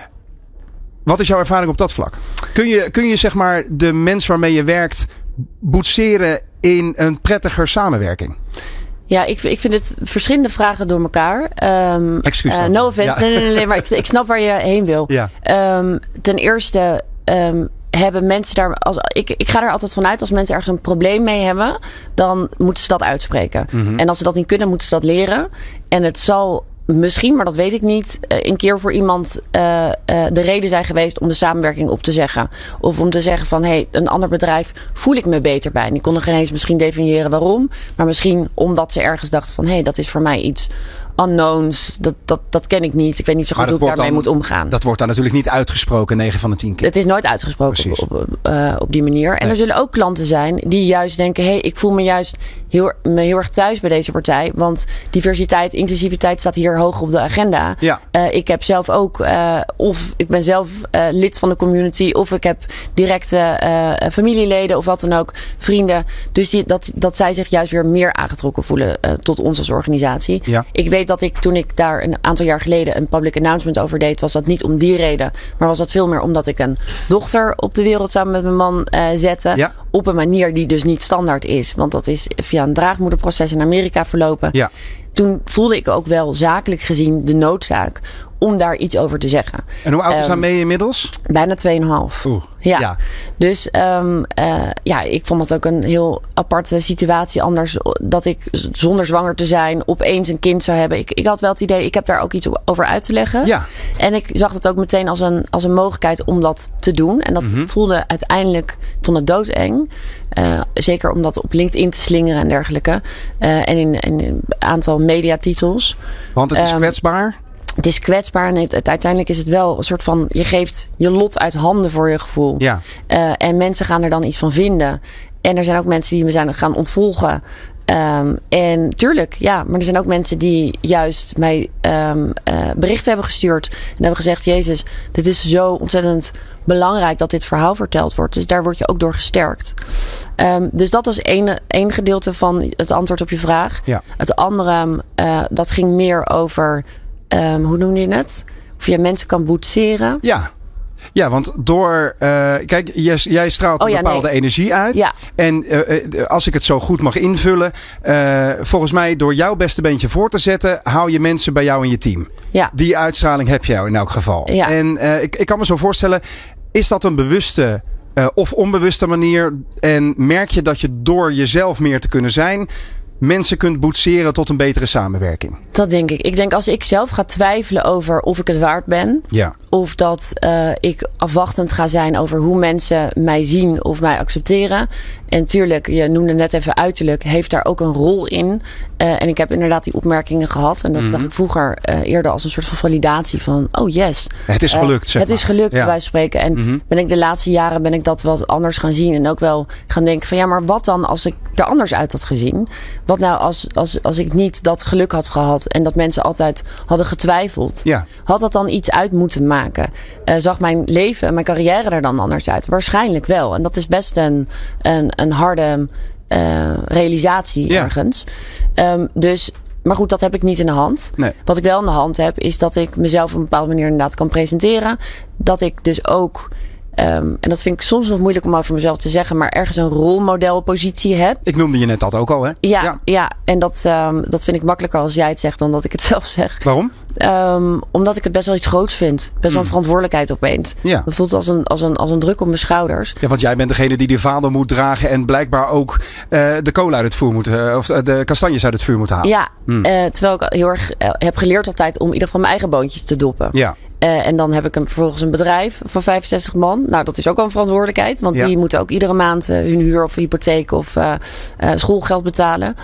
wat is jouw ervaring op dat vlak? Kun je, kun je zeg maar de mens waarmee je werkt boetseren in een prettiger samenwerking? Ja, ik, ik vind het verschillende vragen door elkaar. Um, Excuus uh, dan. no offense. Ja. Nee, nee, nee, nee, maar ik, ik snap waar je heen wil. Ja. Um, ten eerste um, hebben mensen daar... Als, ik, ik ga er altijd vanuit, als mensen ergens een probleem mee hebben, dan moeten ze dat uitspreken. Mhm. En als ze dat niet kunnen, moeten ze dat leren. En het zal misschien, maar dat weet ik niet, uh, een keer voor iemand uh, uh, de reden zijn geweest om de samenwerking op te zeggen. Of om te zeggen van, hé, hey, een ander bedrijf voel ik me beter bij. En die konden geen eens misschien definiëren waarom. Maar misschien omdat ze ergens dachten van, hé, hey, dat is voor mij iets unknowns. Dat, dat, dat ken ik niet. Ik weet niet zo goed Maar hoe dat ik wordt daarmee dan- moet omgaan. Dat wordt dan natuurlijk niet uitgesproken negen van de tien keer. Het is nooit uitgesproken op, op, uh, op die manier. En Nee. er zullen ook klanten zijn die juist denken, hé, hey, ik voel me juist heel, me heel erg thuis bij deze partij. Want diversiteit, inclusiviteit staat hier hoog op de agenda. Ja. Uh, ik heb zelf ook, uh, of ik ben zelf uh, lid van de community, of ik heb directe uh, familieleden of wat dan ook, vrienden. Dus die, dat, dat zij zich juist weer meer aangetrokken voelen uh, tot ons als organisatie. Ja. Ik weet dat ik toen ik daar een aantal jaar geleden een public announcement over deed, was dat niet om die reden, maar was dat veel meer omdat ik een dochter op de wereld samen met mijn man uh, zette. Ja. Op een manier die dus niet standaard is. Want dat is via een draagmoederproces in Amerika verlopen. Ja. Toen voelde ik ook wel zakelijk gezien de noodzaak om daar iets over te zeggen. En hoe oud is Um, hij mee inmiddels? Bijna tweeënhalf. Oeh, Ja. ja. Dus um, uh, ja, ik vond dat ook een heel aparte situatie. Anders dat ik z- zonder zwanger te zijn opeens een kind zou hebben. Ik, ik had wel het idee, ik heb daar ook iets over uit te leggen. Ja. En ik zag het ook meteen als een, als een mogelijkheid om dat te doen. En dat Mhm. voelde uiteindelijk, ik vond het doodeng. Uh, zeker om dat op LinkedIn te slingeren en dergelijke. Uh, en in, in een aantal mediatitels. Want het is Um, kwetsbaar. Het is kwetsbaar en het, het, uiteindelijk is het wel een soort van, je geeft je lot uit handen voor je gevoel. Ja. Uh, en mensen gaan er dan iets van vinden. En er zijn ook mensen die me zijn gaan ontvolgen. Um, en tuurlijk, ja, maar er zijn ook mensen die juist mij um, uh, berichten hebben gestuurd. En hebben gezegd, Jezus, dit is zo ontzettend belangrijk dat dit verhaal verteld wordt. Dus daar word je ook door gesterkt. Um, dus dat was één, één gedeelte van het antwoord op je vraag. Ja. Het andere, uh, dat ging meer over, um, hoe noemde je het? Of je mensen kan boetseren. Ja. Ja, want door... Uh, kijk, jij, jij straalt Oh een ja, bepaalde nee. energie uit. Ja. En uh, uh, als ik het zo goed mag invullen... Uh, volgens mij door jouw beste beentje voor te zetten... hou je mensen bij jou in je team. Ja. Die uitstraling heb je in elk geval. Ja. En uh, ik, ik kan me zo voorstellen... Is dat een bewuste uh, of onbewuste manier? En merk je dat je door jezelf meer te kunnen zijn... mensen kunt boetseren tot een betere samenwerking? Dat denk ik. Ik denk als ik zelf ga twijfelen over of ik het waard ben. Ja. Of dat uh, ik afwachtend ga zijn over hoe mensen mij zien of mij accepteren. En tuurlijk, je noemde net even uiterlijk, heeft daar ook een rol in. Uh, en ik heb inderdaad die opmerkingen gehad. En dat Mhm. zag ik vroeger uh, eerder als een soort van validatie van, oh yes. Het is Uh, gelukt, zeg Het maar. is gelukt, Ja. bij wijze van spreken. En Mhm. ben ik de laatste jaren ben ik dat wat anders gaan zien. En ook wel gaan denken van, ja, maar wat dan als ik er anders uit had gezien? Wat nou als, als, als ik niet dat geluk had gehad en dat mensen altijd hadden getwijfeld? Ja. Had dat dan iets uit moeten maken? Uh, zag mijn leven en mijn carrière er dan anders uit? Waarschijnlijk wel. En dat is best een, een, een harde uh, realisatie Ja. ergens. Um, dus, maar goed, dat heb ik niet in de hand. Nee. Wat ik wel in de hand heb, is dat ik mezelf op een bepaalde manier inderdaad kan presenteren. Dat ik dus ook... Um, en dat vind ik soms nog moeilijk om over mezelf te zeggen, maar ergens een rolmodelpositie heb. Ik noemde je net dat ook al, hè? Ja, ja. ja en dat, um, dat vind ik makkelijker als jij het zegt dan dat ik het zelf zeg. Waarom? Um, omdat ik het best wel iets groots vind. Best wel een Mm. verantwoordelijkheid opeens. Ja. Dat voelt als een, als, een, als een druk op mijn schouders. Ja, want jij bent degene die de vaandel moet dragen en blijkbaar ook uh, de kolen uit het vuur moet, uh, of uh, de kastanjes uit het vuur moet halen. Ja, Mm. uh, terwijl ik heel erg uh, heb geleerd altijd om in ieder geval mijn eigen boontjes te doppen. Ja. Uh, en dan heb ik een, vervolgens een bedrijf van vijfenzestig man. Nou, dat is ook wel een verantwoordelijkheid. Want Ja. die moeten ook iedere maand uh, hun huur of hypotheek of uh, uh, schoolgeld betalen.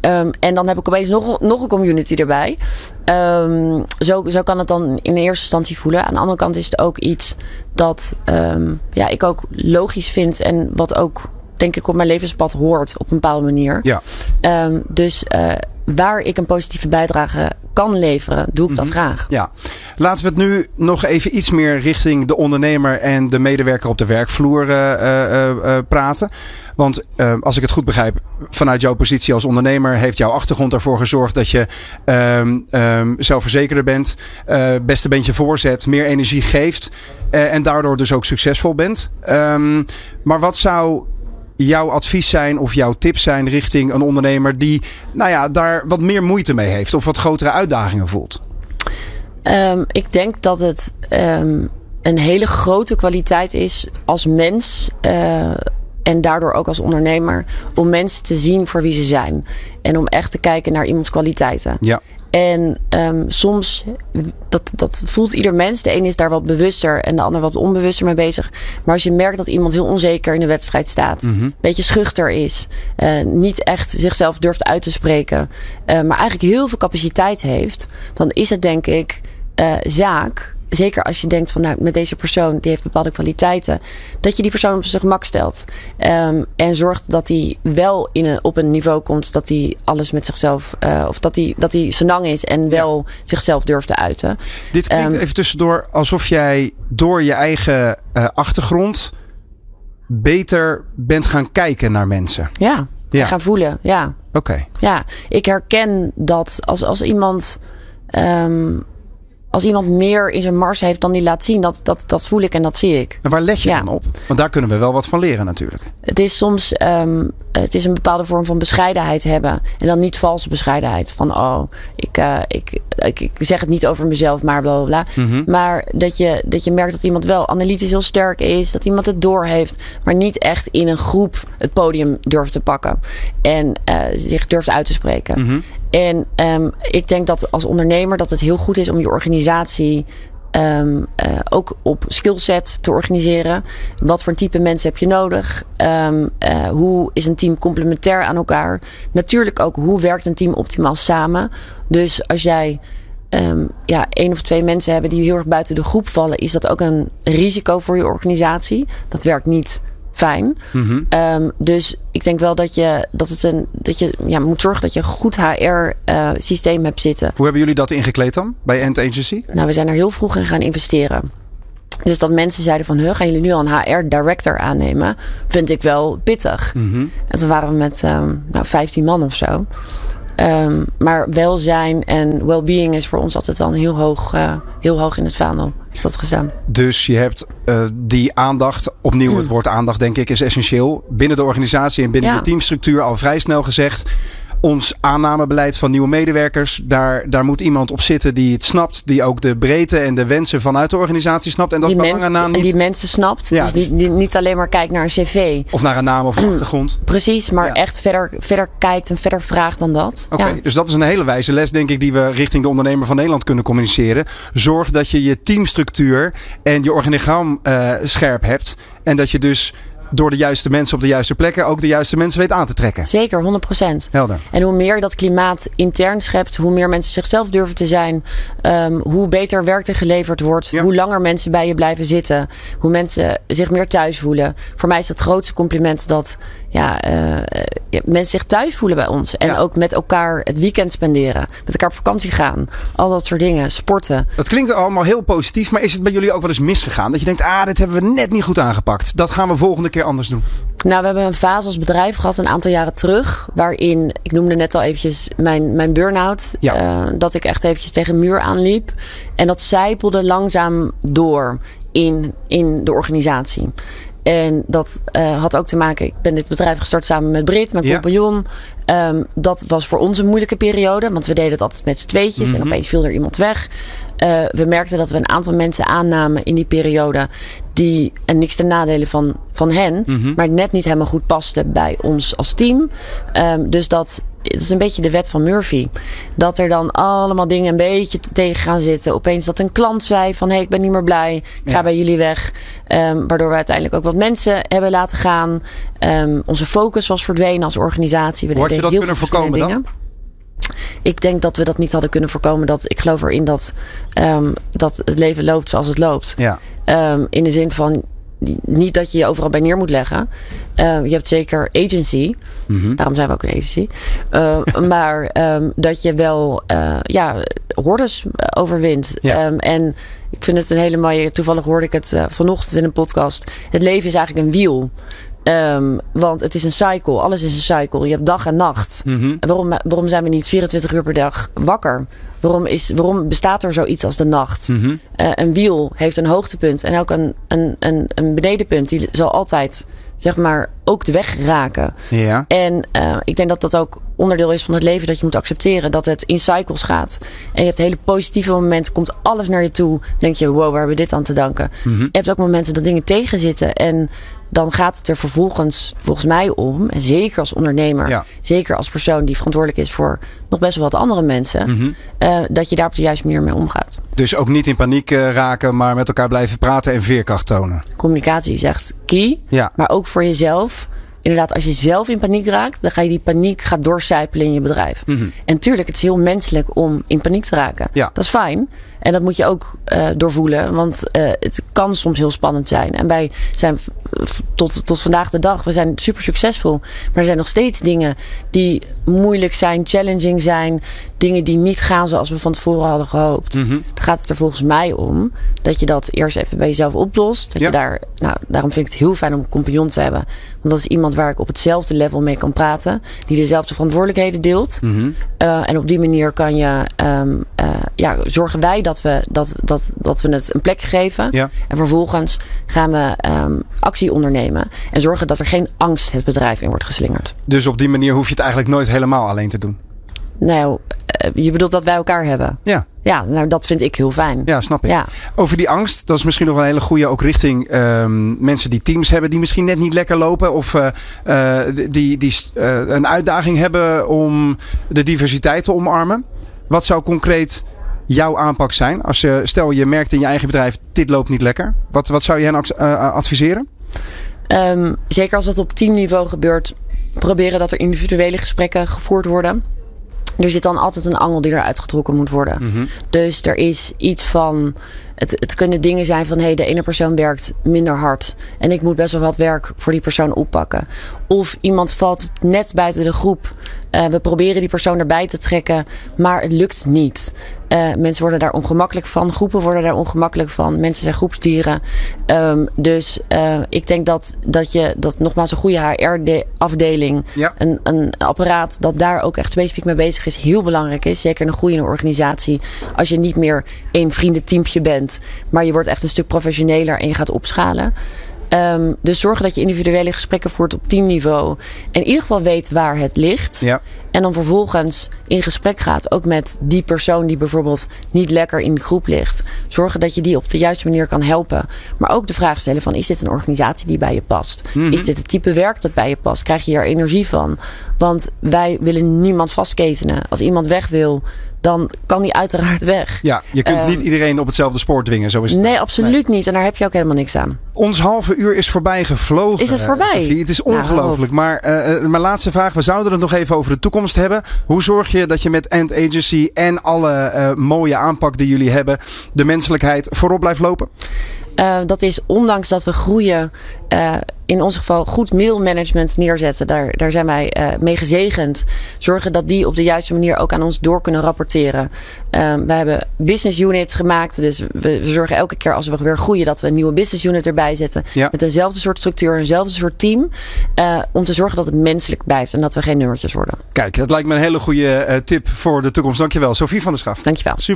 Um, en dan heb ik opeens nog, nog een community erbij. Um, zo, zo kan het dan in de eerste instantie voelen. Aan de andere kant is het ook iets dat um, ja, ik ook logisch vind. En wat ook, denk ik, op mijn levenspad hoort op een bepaalde manier. Ja. Um, dus uh, waar ik een positieve bijdrage kan leveren, doe ik dat mm-hmm. graag. Ja. Laten we het nu nog even iets meer richting de ondernemer en de medewerker op de werkvloer uh, uh, uh, praten. Want uh, als ik het goed begrijp, vanuit jouw positie als ondernemer heeft jouw achtergrond ervoor gezorgd dat je um, um, zelfverzekerder bent, uh, beste beentje voorzet, meer energie geeft uh, en daardoor dus ook succesvol bent. Um, maar wat zou jouw advies zijn of jouw tips zijn richting een ondernemer die nou ja, daar wat meer moeite mee heeft of wat grotere uitdagingen voelt? Um, ik denk dat het um, een hele grote kwaliteit is als mens uh, en daardoor ook als ondernemer om mensen te zien voor wie ze zijn. En om echt te kijken naar iemands kwaliteiten. Ja. En um, soms, dat, dat voelt ieder mens. De een is daar wat bewuster en de ander wat onbewuster mee bezig. Maar als je merkt dat iemand heel onzeker in de wedstrijd staat. Mm-hmm. Een beetje schuchter is. Uh, niet echt zichzelf durft uit te spreken. Uh, maar eigenlijk heel veel capaciteit heeft. Dan is het denk ik uh, zaak. Zeker als je denkt van nou, met deze persoon, die heeft bepaalde kwaliteiten. Dat je die persoon op zijn gemak stelt. Um, en zorgt dat hij wel in een, op een niveau komt dat hij alles met zichzelf, uh, of dat hij, dat hij senang is en wel ja. zichzelf durft te uiten. Dit klinkt um, even tussendoor alsof jij door je eigen uh, achtergrond beter bent gaan kijken naar mensen. Ja, ja. gaan voelen. Ja. Oké. Okay. Ja, ik herken dat als, als iemand... Um, Als iemand meer in zijn mars heeft dan die laat zien, dat, dat, dat voel ik en dat zie ik. En waar let je ja. dan op? Want daar kunnen we wel wat van leren natuurlijk. Het is soms um, het is een bepaalde vorm van bescheidenheid hebben. En dan niet valse bescheidenheid. Van oh, ik, uh, ik, ik, ik zeg het niet over mezelf, maar bla bla bla. Mm-hmm. Maar dat je, dat je merkt dat iemand wel analytisch heel sterk is. Dat iemand het door heeft. Maar niet echt in een groep het podium durft te pakken. En uh, zich durft uit te spreken. Mm-hmm. En um, ik denk dat als ondernemer dat het heel goed is om je organisatie um, uh, ook op skillset te organiseren. Wat voor type mensen heb je nodig? Um, uh, hoe is een team complementair aan elkaar? Natuurlijk ook hoe werkt een team optimaal samen? Dus als jij um, ja, één of twee mensen hebben die heel erg buiten de groep vallen, is dat ook een risico voor je organisatie. Dat werkt niet fijn. Mm-hmm. Um, dus ik denk wel dat je, dat het een, dat je ja, moet zorgen dat je een goed H R-systeem uh, hebt zitten. Hoe hebben jullie dat ingekleed dan bij End Agency? Nou, we zijn er heel vroeg in gaan investeren. Dus dat mensen zeiden van, huh, gaan jullie nu al een H R-director aannemen? Vind ik wel pittig. Mm-hmm. En toen waren we met um, nou, vijftien man of zo. Um, maar welzijn en well-being is voor ons altijd wel een heel hoog, uh, heel hoog in het vaandel. Is dat gestaan. Dus je hebt uh, die aandacht, opnieuw het woord aandacht denk ik is essentieel. Binnen de organisatie en binnen ja. de teamstructuur al vrij snel gezegd. Ons aannamebeleid van nieuwe medewerkers, daar, daar moet iemand op zitten die het snapt. Die ook de breedte en de wensen vanuit de organisatie snapt. En dat die is belangrijk na niet. En die mensen snapt. Ja, dus, dus die, die niet alleen maar kijkt naar een cv. Of naar een naam of een achtergrond. Precies, maar ja. echt verder, verder kijkt en verder vraagt dan dat. Oké, okay, ja. Dus dat is een hele wijze les denk ik die we richting de ondernemer van Nederland kunnen communiceren. Zorg dat je je teamstructuur en je organigram uh, scherp hebt. En dat je dus door de juiste mensen op de juiste plekken ook de juiste mensen weet aan te trekken. Zeker, honderd procent. Helder. En hoe meer je dat klimaat intern schept, hoe meer mensen zichzelf durven te zijn, um, hoe beter werk er geleverd wordt, ja. hoe langer mensen bij je blijven zitten, hoe mensen zich meer thuis voelen. Voor mij is het grootste compliment dat ja, uh, ja, mensen zich thuis voelen bij ons. En ja. ook met elkaar het weekend spenderen. Met elkaar op vakantie gaan. Al dat soort dingen. Sporten. Dat klinkt allemaal heel positief. Maar is het bij jullie ook wel eens misgegaan? Dat je denkt, ah, dit hebben we net niet goed aangepakt. Dat gaan we volgende keer anders doen. Nou, we hebben een fase als bedrijf gehad een aantal jaren terug. Waarin, ik noemde net al eventjes mijn, mijn burn-out. Ja. Uh, dat ik echt eventjes tegen een muur aanliep. En dat zijpelde langzaam door in, in de organisatie. En dat uh, had ook te maken, ik ben dit bedrijf gestart samen met Brit, mijn ja. compagnon. Um, dat was voor ons een moeilijke periode, want we deden het altijd met z'n tweetjes. Mm-hmm. En opeens viel er iemand weg. Uh, we merkten dat we een aantal mensen aannamen in die periode die, en niks ten nadele van, van hen, mm-hmm. maar net niet helemaal goed pasten bij ons als team. Um, dus dat het is een beetje de wet van Murphy. Dat er dan allemaal dingen een beetje tegen gaan zitten. Opeens dat een klant zei van, hé, hey, ik ben niet meer blij. Ik ga ja. bij jullie weg. Um, waardoor we uiteindelijk ook wat mensen hebben laten gaan. Um, onze focus was verdwenen als organisatie. We Hoe had je dat kunnen voorkomen dan? Dingen. Ik denk dat we dat niet hadden kunnen voorkomen. Dat, ik geloof erin dat, um, dat het leven loopt zoals het loopt. Ja. Um, in de zin van, niet dat je je overal bij neer moet leggen. Uh, je hebt zeker agency. Mm-hmm. Daarom zijn we ook een agency. Uh, maar um, dat je wel uh, ja, hordes overwint. Ja. Um, en ik vind het een hele mooie... Toevallig hoorde ik het uh, vanochtend in een podcast. Het leven is eigenlijk een wiel. Um, want het is een cycle. Alles is een cycle. Je hebt dag en nacht. Mm-hmm. En waarom, waarom zijn we niet vierentwintig uur per dag wakker? Waarom, is, waarom bestaat er zoiets als de nacht? Mm-hmm. Uh, een wiel heeft een hoogtepunt en ook een, een, een, een benedenpunt. Die zal altijd, zeg maar, ook de weg raken. Ja. En uh, ik denk dat dat ook onderdeel is van het leven. Dat je moet accepteren dat het in cycles gaat. En je hebt hele positieve momenten. Komt alles naar je toe. Denk je, wow, waar hebben we dit aan te danken? Mm-hmm. Je hebt ook momenten dat dingen tegenzitten. En dan gaat het er vervolgens volgens mij om. En zeker als ondernemer. Ja. Zeker als persoon die verantwoordelijk is voor nog best wel wat andere mensen. Mm-hmm. Uh, dat je daar op de juiste manier mee omgaat. Dus ook niet in paniek uh, raken. Maar met elkaar blijven praten en veerkracht tonen. Communicatie is echt key. Ja. Maar ook voor jezelf. Inderdaad, als je zelf in paniek raakt, dan ga je die paniek gaat doorcijpelen in je bedrijf. Mm-hmm. En tuurlijk, het is heel menselijk om in paniek te raken. Ja. Dat is fijn. En dat moet je ook uh, doorvoelen. Want uh, het kan soms heel spannend zijn. En wij zijn tot, tot vandaag de dag, we zijn super succesvol. Maar er zijn nog steeds dingen die moeilijk zijn, challenging zijn. Dingen die niet gaan zoals we van tevoren hadden gehoopt. Mm-hmm. Dan gaat het er volgens mij om dat je dat eerst even bij jezelf oplost. Dat ja. je daar, nou, daarom vind ik het heel fijn om een compagnon te hebben. Want dat is iemand waar ik op hetzelfde level mee kan praten. Die dezelfde verantwoordelijkheden deelt. Mm-hmm. Uh, en op die manier kan je, um, uh, ja, zorgen wij dat Dat we, dat, dat, dat we het een plek geven. Ja. En vervolgens gaan we um, actie ondernemen. En zorgen dat er geen angst het bedrijf in wordt geslingerd. Dus op die manier hoef je het eigenlijk nooit helemaal alleen te doen? Nou, uh, je bedoelt dat wij elkaar hebben? Ja. Ja, nou dat vind ik heel fijn. Ja, snap ik. Ja. Over die angst, dat is misschien nog een hele goede ook richting um, mensen die teams hebben die misschien net niet lekker lopen. Of uh, uh, die, die uh, een uitdaging hebben om de diversiteit te omarmen. Wat zou concreet jouw aanpak zijn? Als je, stel je merkt in je eigen bedrijf, dit loopt niet lekker. Wat, wat zou je hen uh, adviseren? Um, zeker als dat op teamniveau gebeurt, proberen dat er individuele gesprekken gevoerd worden. Er zit dan altijd een angel die eruit getrokken moet worden. Mm-hmm. Dus er is iets van, het, het kunnen dingen zijn van, hé, hey, de ene persoon werkt minder hard en ik moet best wel wat werk voor die persoon oppakken. Of iemand valt net buiten de groep. Uh, we proberen die persoon erbij te trekken, maar het lukt niet. Uh, mensen worden daar ongemakkelijk van. Groepen worden daar ongemakkelijk van. Mensen zijn groepsdieren. Um, dus uh, ik denk dat, dat je dat nogmaals een goede H R-afdeling, ja. een, een apparaat dat daar ook echt specifiek mee bezig is, heel belangrijk is. Zeker een groeiende organisatie. Als je niet meer één vriendenteampje bent, maar je wordt echt een stuk professioneler en je gaat opschalen. Um, dus zorgen dat je individuele gesprekken voert op teamniveau. En in ieder geval weet waar het ligt. Ja. En dan vervolgens in gesprek gaat. Ook met die persoon die bijvoorbeeld niet lekker in de groep ligt. Zorgen dat je die op de juiste manier kan helpen. Maar ook de vraag stellen van, is dit een organisatie die bij je past? Mm-hmm. Is dit het type werk dat bij je past? Krijg je er energie van? Want wij willen niemand vastketenen. Als iemand weg wil, dan kan die uiteraard weg. Ja, je kunt uh, niet iedereen op hetzelfde spoor dwingen. Zo is het. Nee, absoluut nee. niet. En daar heb je ook helemaal niks aan. Ons halve uur is voorbij gevlogen. Is het voorbij? Sophie. Het is ongelooflijk. Nou, maar uh, mijn laatste vraag. We zouden het nog even over de toekomst hebben. Hoe zorg je dat je met Ant Agency en alle uh, mooie aanpak die jullie hebben, de menselijkheid voorop blijft lopen? Uh, dat is ondanks dat we groeien, uh, in ons geval goed middelmanagement neerzetten. Daar, daar zijn wij uh, mee gezegend. Zorgen dat die op de juiste manier ook aan ons door kunnen rapporteren. Uh, we hebben business units gemaakt. Dus we, we zorgen elke keer als we weer groeien dat we een nieuwe business unit erbij zetten. Ja. Met dezelfde soort structuur, eenzelfde soort team. Uh, om te zorgen dat het menselijk blijft en dat we geen nummertjes worden. Kijk, dat lijkt me een hele goede uh, tip voor de toekomst. Dankjewel, Sophie van der Schaft. Dankjewel. Super.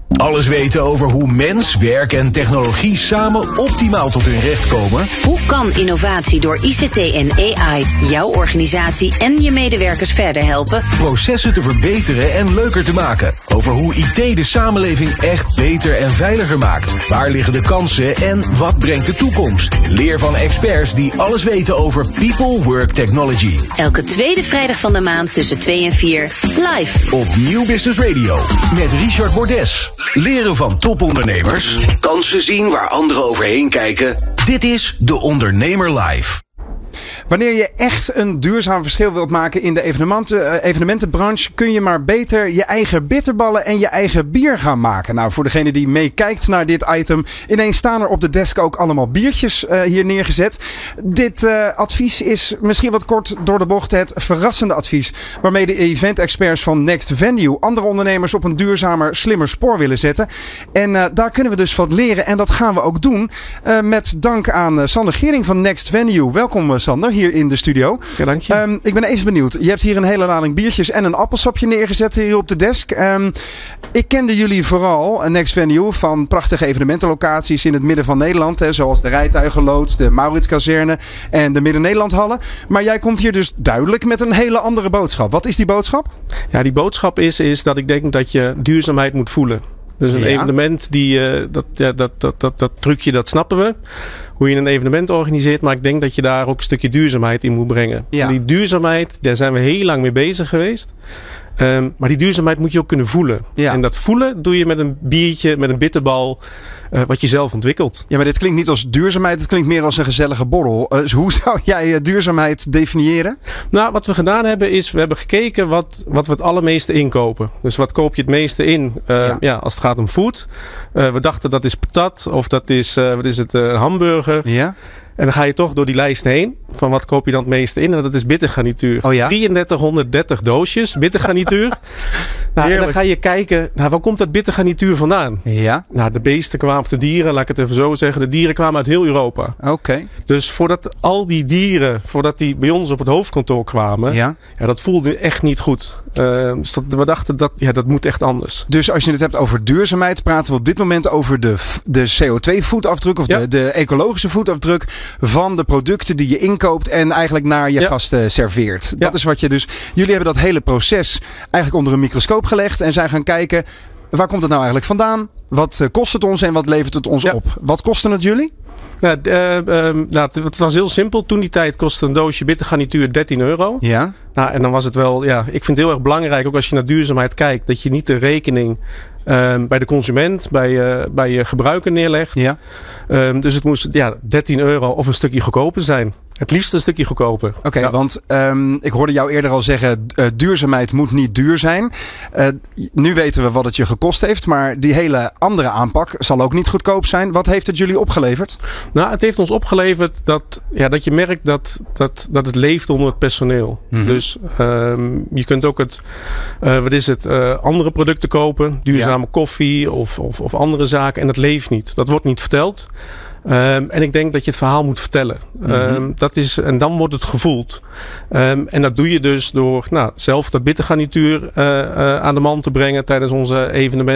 Alles weten over hoe mens, werk en technologie samen optimaal tot hun recht komen? Hoe kan innovatie door I C T en A I jouw organisatie en je medewerkers verder helpen? Processen te verbeteren en leuker te maken. Over hoe I T de samenleving echt beter en veiliger maakt. Waar liggen de kansen en wat brengt de toekomst? Leer van experts die alles weten over People Work Technology. Elke tweede vrijdag van de maand tussen twee en vier live op Nieuw Business Radio met Richard Bordes. Leren van topondernemers. Kansen zien waar anderen overheen kijken. Dit is De Ondernemer Live. Wanneer je echt een duurzaam verschil wilt maken in de evenementen, evenementenbranche, kun je maar beter je eigen bitterballen en je eigen bier gaan maken. Nou, voor degene die meekijkt naar dit item, ineens staan er op de desk ook allemaal biertjes uh, hier neergezet. Dit uh, advies is misschien wat kort door de bocht het verrassende advies, waarmee de event-experts van Next Venue andere ondernemers op een duurzamer, slimmer spoor willen zetten. En uh, daar kunnen we dus wat leren en dat gaan we ook doen uh, met dank aan uh, Sander Gering van Next Venue. Welkom uh, Sander, hier in de studio. Ja, dank je. Um, ik ben even benieuwd. Je hebt hier een hele lading biertjes en een appelsapje neergezet hier op de desk. Um, ik kende jullie vooral, Next Venue, van prachtige evenementenlocaties in het midden van Nederland. Hè, zoals de Rijtuigenloods, de Maurits-kazerne en de Midden-Nederlandhallen. Maar jij komt hier dus duidelijk met een hele andere boodschap. Wat is die boodschap? Ja, die boodschap is, is dat ik denk dat je duurzaamheid moet voelen. Dus een ja. evenement, die, uh, dat, ja, dat, dat, dat, dat trucje, dat snappen we. Hoe je een evenement organiseert. Maar ik denk dat je daar ook een stukje duurzaamheid in moet brengen. Ja. Die duurzaamheid, daar zijn we heel lang mee bezig geweest. Um, maar die duurzaamheid moet je ook kunnen voelen. Ja. En dat voelen doe je met een biertje, met een bitterbal, uh, wat je zelf ontwikkelt. Ja, maar dit klinkt niet als duurzaamheid, het klinkt meer als een gezellige borrel. Uh, dus hoe zou jij uh, duurzaamheid definiëren? Nou, wat we gedaan hebben is, we hebben gekeken wat, wat we het allermeeste inkopen. Dus wat koop je het meeste in uh, ja. Ja, als het gaat om food. Uh, we dachten dat is patat of dat is, uh, wat is het, uh, hamburger. Ja. En dan ga je toch door die lijst heen. Van wat koop je dan het meeste in? En dat is bittergarnituur. Oh ja? drieëndertig honderddertig doosjes bittergarnituur. Nou, en dan ga je kijken, nou, waar komt dat bittergarnituur vandaan? Ja. Nou, de beesten kwamen, of de dieren, laat ik het even zo zeggen. De dieren kwamen uit heel Europa. Oké. Okay. Dus voordat al die dieren, voordat die bij ons op het hoofdkantoor kwamen. Ja. Ja, dat voelde echt niet goed. Uh, dus dat, we dachten, dat, ja, dat moet echt anders. Dus als je het hebt over duurzaamheid, praten we op dit moment over de, de C O twee voetafdruk. Of ja. de, de ecologische voetafdruk van de producten die je inkoopt en eigenlijk naar je ja. gasten serveert. Ja. Dat is wat je dus... Jullie hebben dat hele proces eigenlijk onder een microscoop gelegd en zijn gaan kijken, waar komt het nou eigenlijk vandaan? Wat uh, kost het ons en wat levert het ons ja. op? Wat kostte het jullie? Nou, uh, um, nou, het, het was heel simpel. Toen die tijd kostte een doosje bittergarnituur dertien euro. Ja. Nou, en dan was het wel... Ja, ik vind het heel erg belangrijk, ook als je naar duurzaamheid kijkt, dat je niet de rekening Um, bij de consument, bij, uh, bij je gebruiker neerlegt. Ja. Um, dus het moest ja, dertien euro of een stukje goedkoper zijn. Het liefst een stukje goedkoper. Oké, okay, ja. want um, ik hoorde jou eerder al zeggen, uh, duurzaamheid moet niet duur zijn. Uh, nu weten we wat het je gekost heeft, maar die hele andere aanpak zal ook niet goedkoop zijn. Wat heeft het jullie opgeleverd? Nou, het heeft ons opgeleverd dat, ja, dat je merkt dat, dat, dat het leeft onder het personeel. Mm-hmm. Dus um, je kunt ook het, uh, wat is het, uh, andere producten kopen, duurzame ja. koffie of, of, of andere zaken en dat leeft niet. Dat wordt niet verteld. Um, en ik denk dat je het verhaal moet vertellen. Mm-hmm. Um, dat is, en dan wordt het gevoeld. Um, en dat doe je dus door nou, zelf dat bittergarnituur uh, uh, aan de man te brengen tijdens onze evenementen.